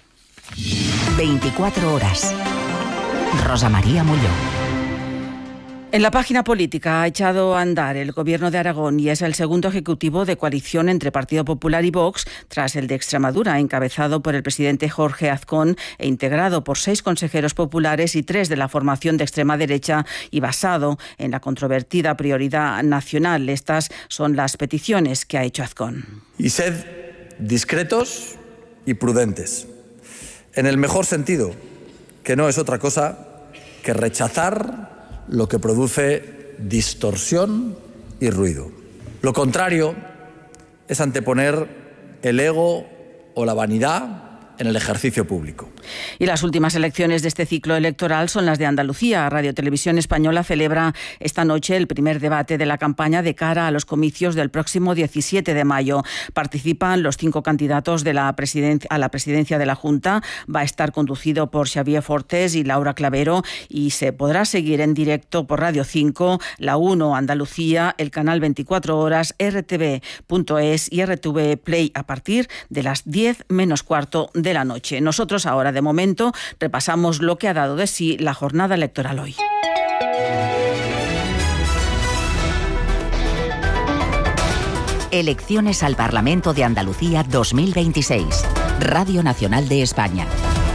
24 horas. Rosa María Molló. En la página política ha echado a andar el Gobierno de Aragón y es el segundo ejecutivo de coalición entre Partido Popular y Vox, tras el de Extremadura, encabezado por el presidente Jorge Azcón e integrado por 6 consejeros populares y 3 de la formación de extrema derecha, y basado en la controvertida prioridad nacional. Estas son las peticiones que ha hecho Azcón. Y sed discretos y prudentes, en el mejor sentido, que no es otra cosa que rechazar lo que produce distorsión y ruido. Lo contrario es anteponer el ego o la vanidad en el ejercicio público. Y las últimas elecciones de este ciclo electoral son las de Andalucía. Radio Televisión Española celebra esta noche el primer debate de la campaña de cara a los comicios del próximo 17 de mayo. Participan los 5 candidatos a la presidencia de la Junta. Va a estar conducido por Xavier Fortes y Laura Clavero y se podrá seguir en directo por Radio 5, La 1 Andalucía, el canal 24 horas, RTV.es y RTV Play a partir de las 10 menos cuarto de la noche. Nosotros ahora, de momento, repasamos lo que ha dado de sí la jornada electoral hoy. Elecciones al Parlamento de Andalucía 2026. Radio Nacional de España.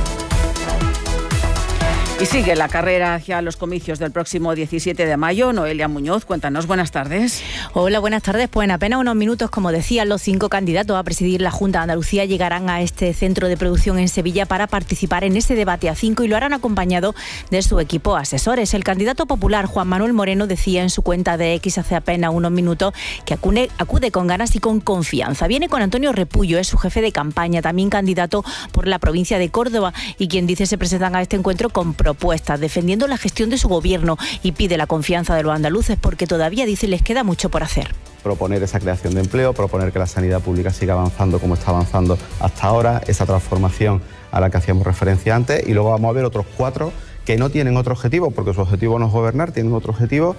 Y sigue la carrera hacia los comicios del próximo 17 de mayo. Noelia Muñoz, cuéntanos, buenas tardes. Hola, buenas tardes. Pues en apenas unos minutos, como decían, los 5 candidatos a presidir la Junta de Andalucía llegarán a este centro de producción en Sevilla para participar en ese debate a 5 y lo harán acompañado de su equipo asesores. El candidato popular Juan Manuel Moreno decía en su cuenta de X hace apenas unos minutos que acude con ganas y con confianza. Viene con Antonio Repullo, es su jefe de campaña, también candidato por la provincia de Córdoba y quien dice se presentan a este encuentro con propuestas, defendiendo la gestión de su gobierno y pide la confianza de los andaluces porque todavía, dice, les queda mucho por hacer. Proponer esa creación de empleo, proponer que la sanidad pública siga avanzando como está avanzando hasta ahora, esa transformación a la que hacíamos referencia antes, y luego vamos a ver otros 4 que no tienen otro objetivo, porque su objetivo no es gobernar, tienen otro objetivo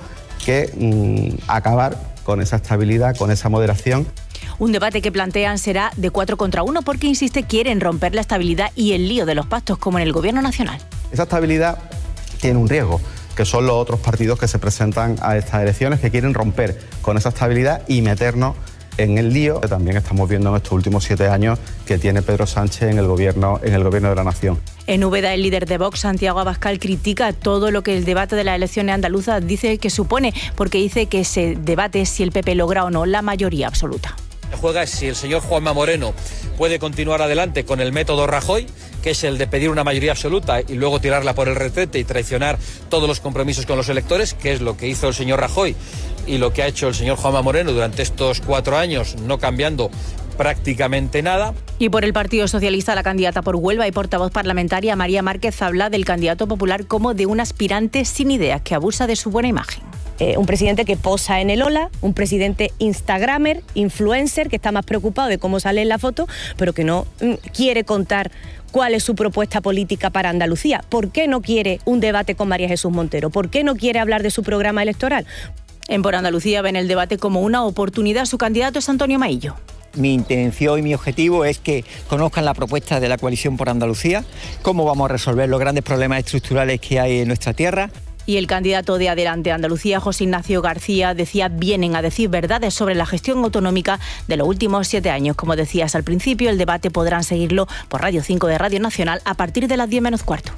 que acabar con esa estabilidad, con esa moderación. Un debate que plantean será de 4 contra 1 porque, insiste, quieren romper la estabilidad y el lío de los pactos como en el Gobierno nacional. Esa estabilidad tiene un riesgo, que son los otros partidos que se presentan a estas elecciones, que quieren romper con esa estabilidad y meternos en el lío que también estamos viendo en estos últimos 7 años que tiene Pedro Sánchez en el gobierno de la nación. En Úbeda, el líder de Vox, Santiago Abascal, critica todo lo que el debate de las elecciones andaluzas dice que supone, porque dice que ese debate es si el PP logra o no la mayoría absoluta. Juega si el señor Juanma Moreno puede continuar adelante con el método Rajoy, que es el de pedir una mayoría absoluta y luego tirarla por el retrete y traicionar todos los compromisos con los electores, que es lo que hizo el señor Rajoy y lo que ha hecho el señor Juanma Moreno durante estos 4 años, no cambiando prácticamente nada. Y por el Partido Socialista, la candidata por Huelva y portavoz parlamentaria María Márquez habla del candidato popular como de un aspirante sin ideas que abusa de su buena imagen. Un presidente que posa en el Ola, un presidente instagramer, influencer, que está más preocupado de cómo sale en la foto, pero que no quiere contar cuál es su propuesta política para Andalucía. ¿Por qué no quiere un debate con María Jesús Montero? ¿Por qué no quiere hablar de su programa electoral? En Por Andalucía ven el debate como una oportunidad. Su candidato es Antonio Maillo. Mi intención y mi objetivo es que conozcan la propuesta de la coalición por Andalucía, cómo vamos a resolver los grandes problemas estructurales que hay en nuestra tierra. Y el candidato de Adelante Andalucía, José Ignacio García, decía: vienen a decir verdades sobre la gestión autonómica de los últimos 7 años. Como decías al principio, el debate podrán seguirlo por Radio 5 de Radio Nacional a partir de las 10 menos cuarto.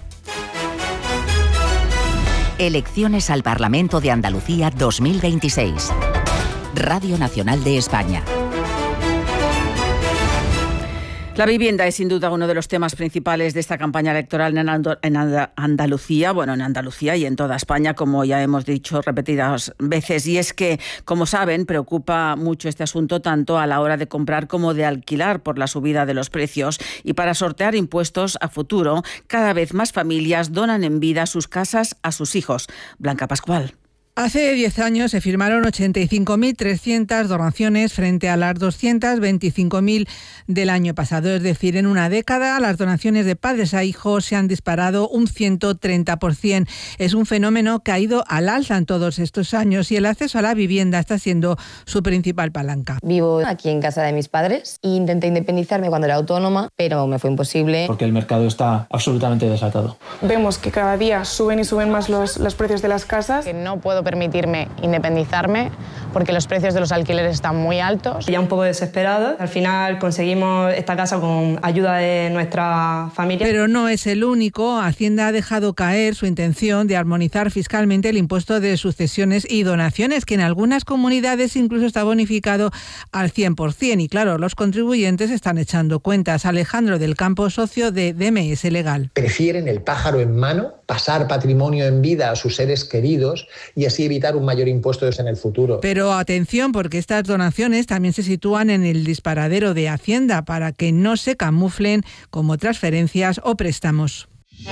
Elecciones al Parlamento de Andalucía 2026. Radio Nacional de España. La vivienda es sin duda uno de los temas principales de esta campaña electoral en Andalucía, en Andalucía y en toda España, como ya hemos dicho repetidas veces. Y es que, como saben, preocupa mucho este asunto tanto a la hora de comprar como de alquilar por la subida de los precios. Y para sortear impuestos a futuro, cada vez más familias donan en vida sus casas a sus hijos. Blanca Pascual. Hace 10 años se firmaron 85.300 donaciones frente a las 225.000 del año pasado. Es decir, en una década las donaciones de padres a hijos se han disparado un 130%. Es un fenómeno que ha ido al alza en todos estos años y el acceso a la vivienda está siendo su principal palanca. Vivo aquí en casa de mis padres e intenté independizarme cuando era autónoma, pero me fue imposible. Porque el mercado está absolutamente desatado. Vemos que cada día suben y suben más los precios de las casas. Que no puedo permitirme independizarme porque los precios de los alquileres están muy altos. Ya un poco desesperado. Al final conseguimos esta casa con ayuda de nuestra familia. Pero no es el único. Hacienda ha dejado caer su intención de armonizar fiscalmente el impuesto de sucesiones y donaciones, que en algunas comunidades incluso está bonificado al 100%. Y claro, los contribuyentes están echando cuentas. Alejandro del Campo, socio de DMS Legal. Prefieren el pájaro en mano, pasar patrimonio en vida a sus seres queridos y así evitar un mayor impuesto en el futuro. Pero atención, porque estas donaciones también se sitúan en el disparadero de Hacienda para que no se camuflen como transferencias o préstamos.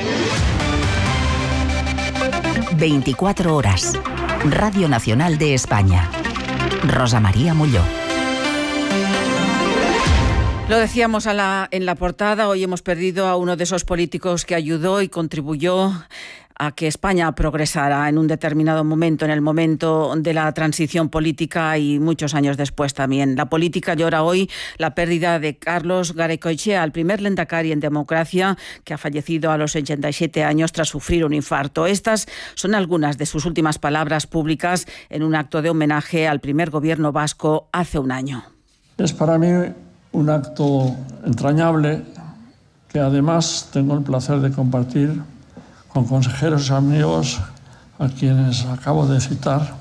24 horas. Radio Nacional de España. Rosa María Molló. Lo decíamos en la portada, hoy hemos perdido a uno de esos políticos que ayudó y contribuyó a que España progresara en un determinado momento, en el momento de la transición política y muchos años después también. La política llora hoy la pérdida de Carlos Garaikoetxea, el primer lehendakari en democracia que ha fallecido a los 87 años tras sufrir un infarto. Estas son algunas de sus últimas palabras públicas en un acto de homenaje al primer gobierno vasco hace un año. Es para mí un acto entrañable que además tengo el placer de compartir con consejeros y amigos a quienes acabo de citar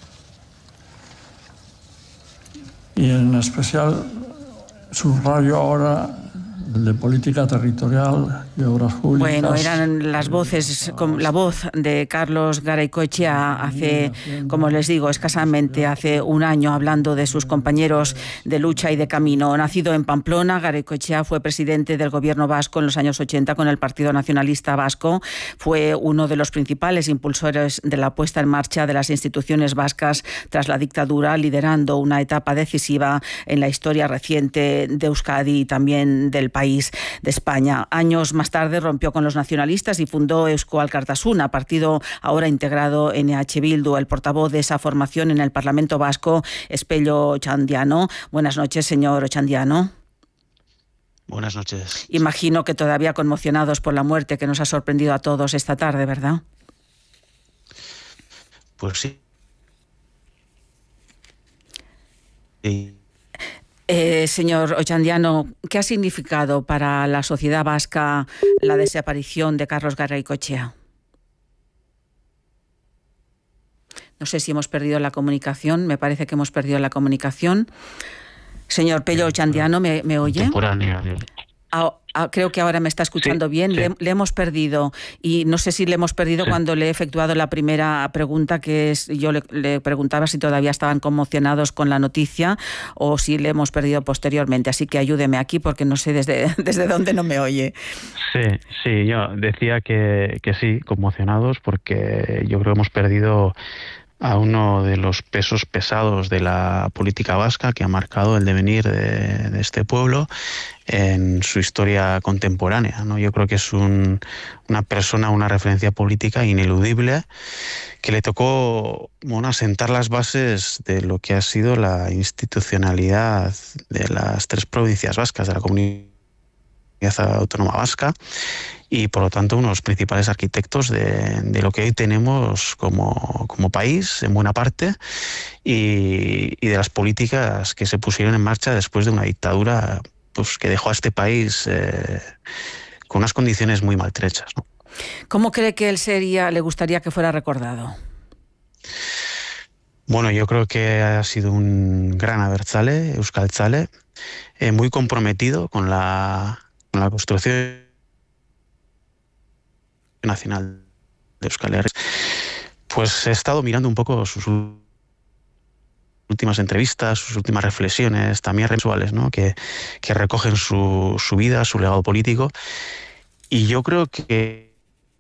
y en especial subrayo ahora de política territorial y obras públicas. Bueno, eran las voces, la voz de Carlos Garaikoetxea hace, como les digo, escasamente hace un año, hablando de sus compañeros de lucha y de camino. Nacido en Pamplona, Garaikoetxea fue presidente del gobierno vasco en los años 80 con el Partido Nacionalista Vasco. Fue uno de los principales impulsores de la puesta en marcha de las instituciones vascas tras la dictadura, liderando una etapa decisiva en la historia reciente de Euskadi y también del país de España. Años más tarde rompió con los nacionalistas y fundó Eusko Alkartasuna, partido ahora integrado en EH Bildu. El portavoz de esa formación en el Parlamento Vasco es Pello Otxandiano. Buenas noches, señor Otxandiano. Buenas noches. Imagino que todavía conmocionados por la muerte que nos ha sorprendido a todos esta tarde, ¿verdad? Pues sí. Señor Otxandiano, ¿qué ha significado para la sociedad vasca la desaparición de Carlos Garaikoetxea? No sé si hemos perdido la comunicación, me parece que hemos perdido la comunicación. Señor Pello Otxandiano, ¿me oye? Creo que ahora me está escuchando bien. Sí. Le hemos perdido y no sé si le hemos perdido cuando le he efectuado la primera pregunta, que es, yo le preguntaba si todavía estaban conmocionados con la noticia o si le hemos perdido posteriormente. Así que ayúdeme aquí porque no sé desde dónde no me oye. Sí, yo decía que sí, conmocionados porque yo creo que hemos perdido a uno de los pesos pesados de la política vasca que ha marcado el devenir de este pueblo en su historia contemporánea, ¿no? Yo creo que es una persona, una referencia política ineludible que le tocó asentar las bases de lo que ha sido la institucionalidad de las tres provincias vascas, de la Comunidad Autónoma Vasca, y por lo tanto uno de los principales arquitectos de lo que hoy tenemos como país en buena parte y de las políticas que se pusieron en marcha después de una dictadura pues que dejó a este país con unas condiciones muy maltrechas, ¿no? ¿Cómo cree que él le gustaría que fuera recordado? Bueno, yo creo que ha sido un gran abertzale, euskaltzale, muy comprometido con la construcción nacional de Euskal Herria. Pues he estado mirando un poco sus últimas entrevistas, sus últimas reflexiones, también visuales, ¿no? que recogen su vida, su legado político, y yo creo que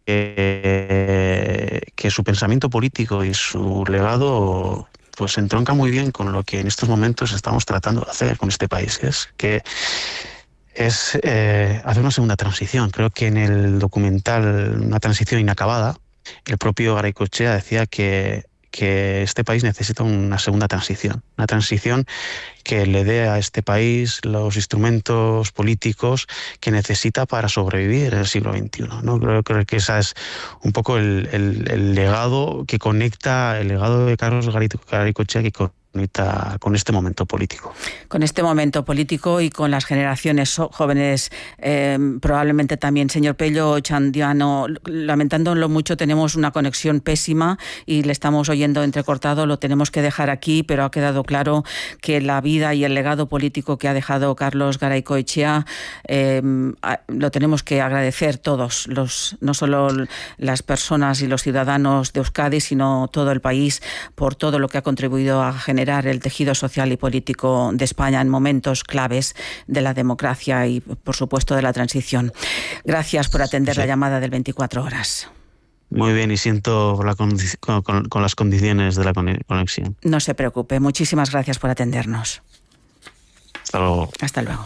su pensamiento político y su legado pues entronca muy bien con lo que en estos momentos estamos tratando de hacer con este país, que es hacer una segunda transición. Creo que en el documental Una transición inacabada, el propio Garaikoetxea decía que este país necesita una segunda transición, una transición que le dé a este país los instrumentos políticos que necesita para sobrevivir en el siglo XXI, ¿no? Creo que ese es un poco el legado que conecta, el legado de Carlos Garaikoetxea, que conecta con este momento político. Con este momento político y con las generaciones jóvenes, probablemente también. Señor Pello Ochandiano, lamentándolo mucho, tenemos una conexión pésima y le estamos oyendo entrecortado, lo tenemos que dejar aquí, pero ha quedado claro que la vida y el legado político que ha dejado Carlos Garaikoetxea lo tenemos que agradecer todos, no solo las personas y los ciudadanos de Euskadi, sino todo el país, por todo lo que ha contribuido a generar el tejido social y político de España en momentos claves de la democracia y, por supuesto, de la transición. Gracias por atender la llamada del 24 horas. Muy bien, y siento con las condiciones de la conexión. No se preocupe. Muchísimas gracias por atendernos. Hasta luego. Hasta luego.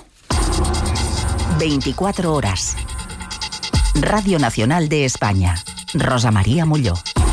24 horas. Radio Nacional de España. Rosa María Mulló.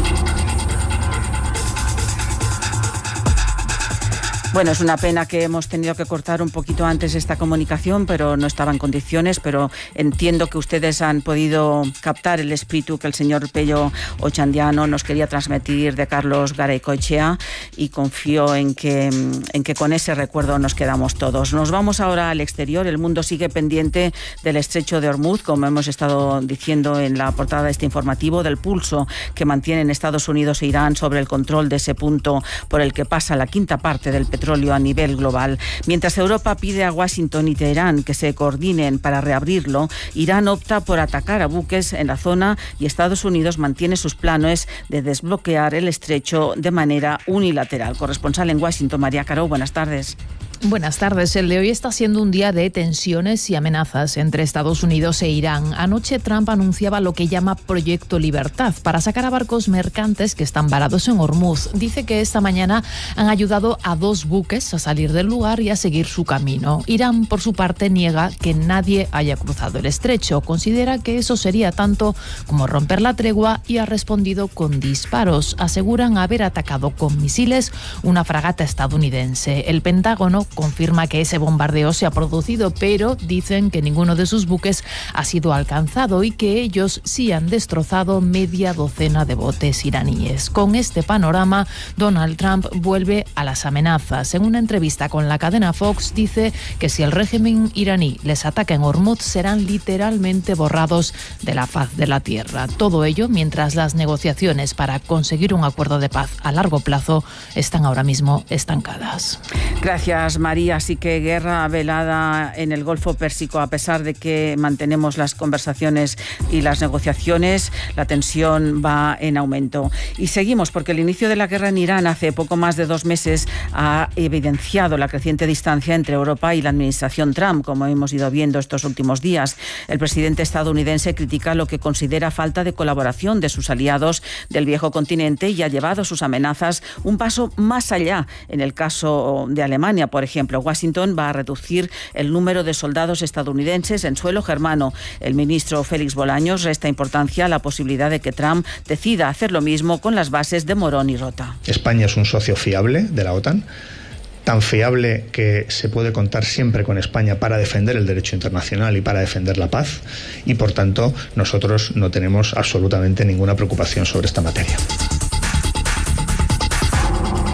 Bueno, es una pena que hemos tenido que cortar un poquito antes esta comunicación, pero no estaba en condiciones, pero entiendo que ustedes han podido captar el espíritu que el señor Pello Ochandiano nos quería transmitir de Carlos Garaikoetxea, y confío en que con ese recuerdo nos quedamos todos. Nos vamos ahora al exterior. El mundo sigue pendiente del estrecho de Hormuz, como hemos estado diciendo en la portada de este informativo, del pulso que mantienen Estados Unidos e Irán sobre el control de ese punto por el que pasa la quinta parte del petróleo a nivel global. Mientras Europa pide a Washington y Teherán que se coordinen para reabrirlo, Irán opta por atacar a buques en la zona y Estados Unidos mantiene sus planes de desbloquear el estrecho de manera unilateral. Corresponsal en Washington, María Caro, buenas tardes. Buenas tardes. El de hoy está siendo un día de tensiones y amenazas entre Estados Unidos e Irán. Anoche Trump anunciaba lo que llama Proyecto Libertad para sacar a barcos mercantes que están varados en Hormuz. Dice que esta mañana han ayudado a 2 buques a salir del lugar y a seguir su camino. Irán, por su parte, niega que nadie haya cruzado el estrecho. Considera que eso sería tanto como romper la tregua y ha respondido con disparos. Aseguran haber atacado con misiles una fragata estadounidense. El Pentágono confirma que ese bombardeo se ha producido, pero dicen que ninguno de sus buques ha sido alcanzado y que ellos sí han destrozado media docena de botes iraníes. Con este panorama, Donald Trump vuelve a las amenazas. En una entrevista con la cadena Fox dice que si el régimen iraní les ataca en Hormuz, serán literalmente borrados de la faz de la tierra. Todo ello mientras las negociaciones para conseguir un acuerdo de paz a largo plazo están ahora mismo estancadas. Gracias, María. Así que guerra velada en el Golfo Pérsico. A pesar de que mantenemos las conversaciones y las negociaciones, la tensión va en aumento. Y seguimos, porque el inicio de la guerra en Irán hace poco más de 2 meses ha evidenciado la creciente distancia entre Europa y la administración Trump, como hemos ido viendo estos últimos días. El presidente estadounidense critica lo que considera falta de colaboración de sus aliados del viejo continente y ha llevado sus amenazas un paso más allá. En el caso de Alemania, por ejemplo, Washington va a reducir el número de soldados estadounidenses en suelo germano. El ministro Félix Bolaños resta importancia a la posibilidad de que Trump decida hacer lo mismo con las bases de Morón y Rota. España es un socio fiable de la OTAN, tan fiable que se puede contar siempre con España para defender el derecho internacional y para defender la paz, y por tanto nosotros no tenemos absolutamente ninguna preocupación sobre esta materia.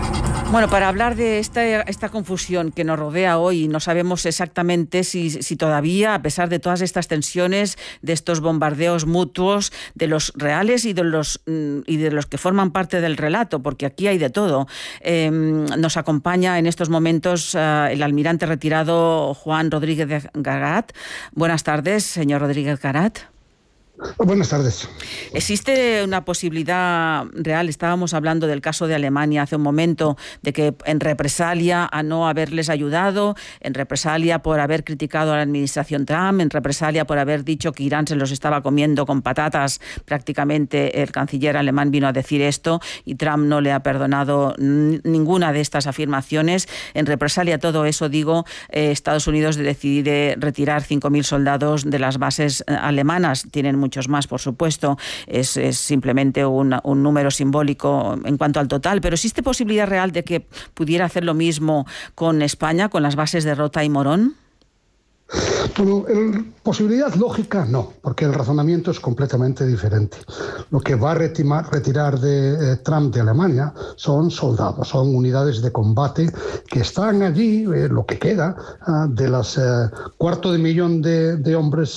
Bueno, para hablar de esta confusión que nos rodea hoy, no sabemos exactamente si todavía, a pesar de todas estas tensiones, de estos bombardeos mutuos, de los reales y de los que forman parte del relato, porque aquí hay de todo. Nos acompaña en estos momentos el almirante retirado Juan Rodríguez Garat. Buenas tardes, señor Rodríguez Garat. Buenas tardes. ¿Existe una posibilidad real? Estábamos hablando del caso de Alemania hace un momento, de que en represalia a no haberles ayudado, en represalia por haber criticado a la administración Trump, en represalia por haber dicho que Irán se los estaba comiendo con patatas, prácticamente el canciller alemán vino a decir esto y Trump no le ha perdonado ninguna de estas afirmaciones. En represalia a todo eso, Estados Unidos decide retirar 5.000 soldados de las bases alemanas. Tienen muchos más, por supuesto, es simplemente un número simbólico en cuanto al total, pero ¿existe posibilidad real de que pudiera hacer lo mismo con España, con las bases de Rota y Morón? Bueno, posibilidad lógica no, porque el razonamiento es completamente diferente. Lo que va a retirar de Trump de Alemania son soldados, son unidades de combate que están allí, lo que queda de las 250.000 de hombres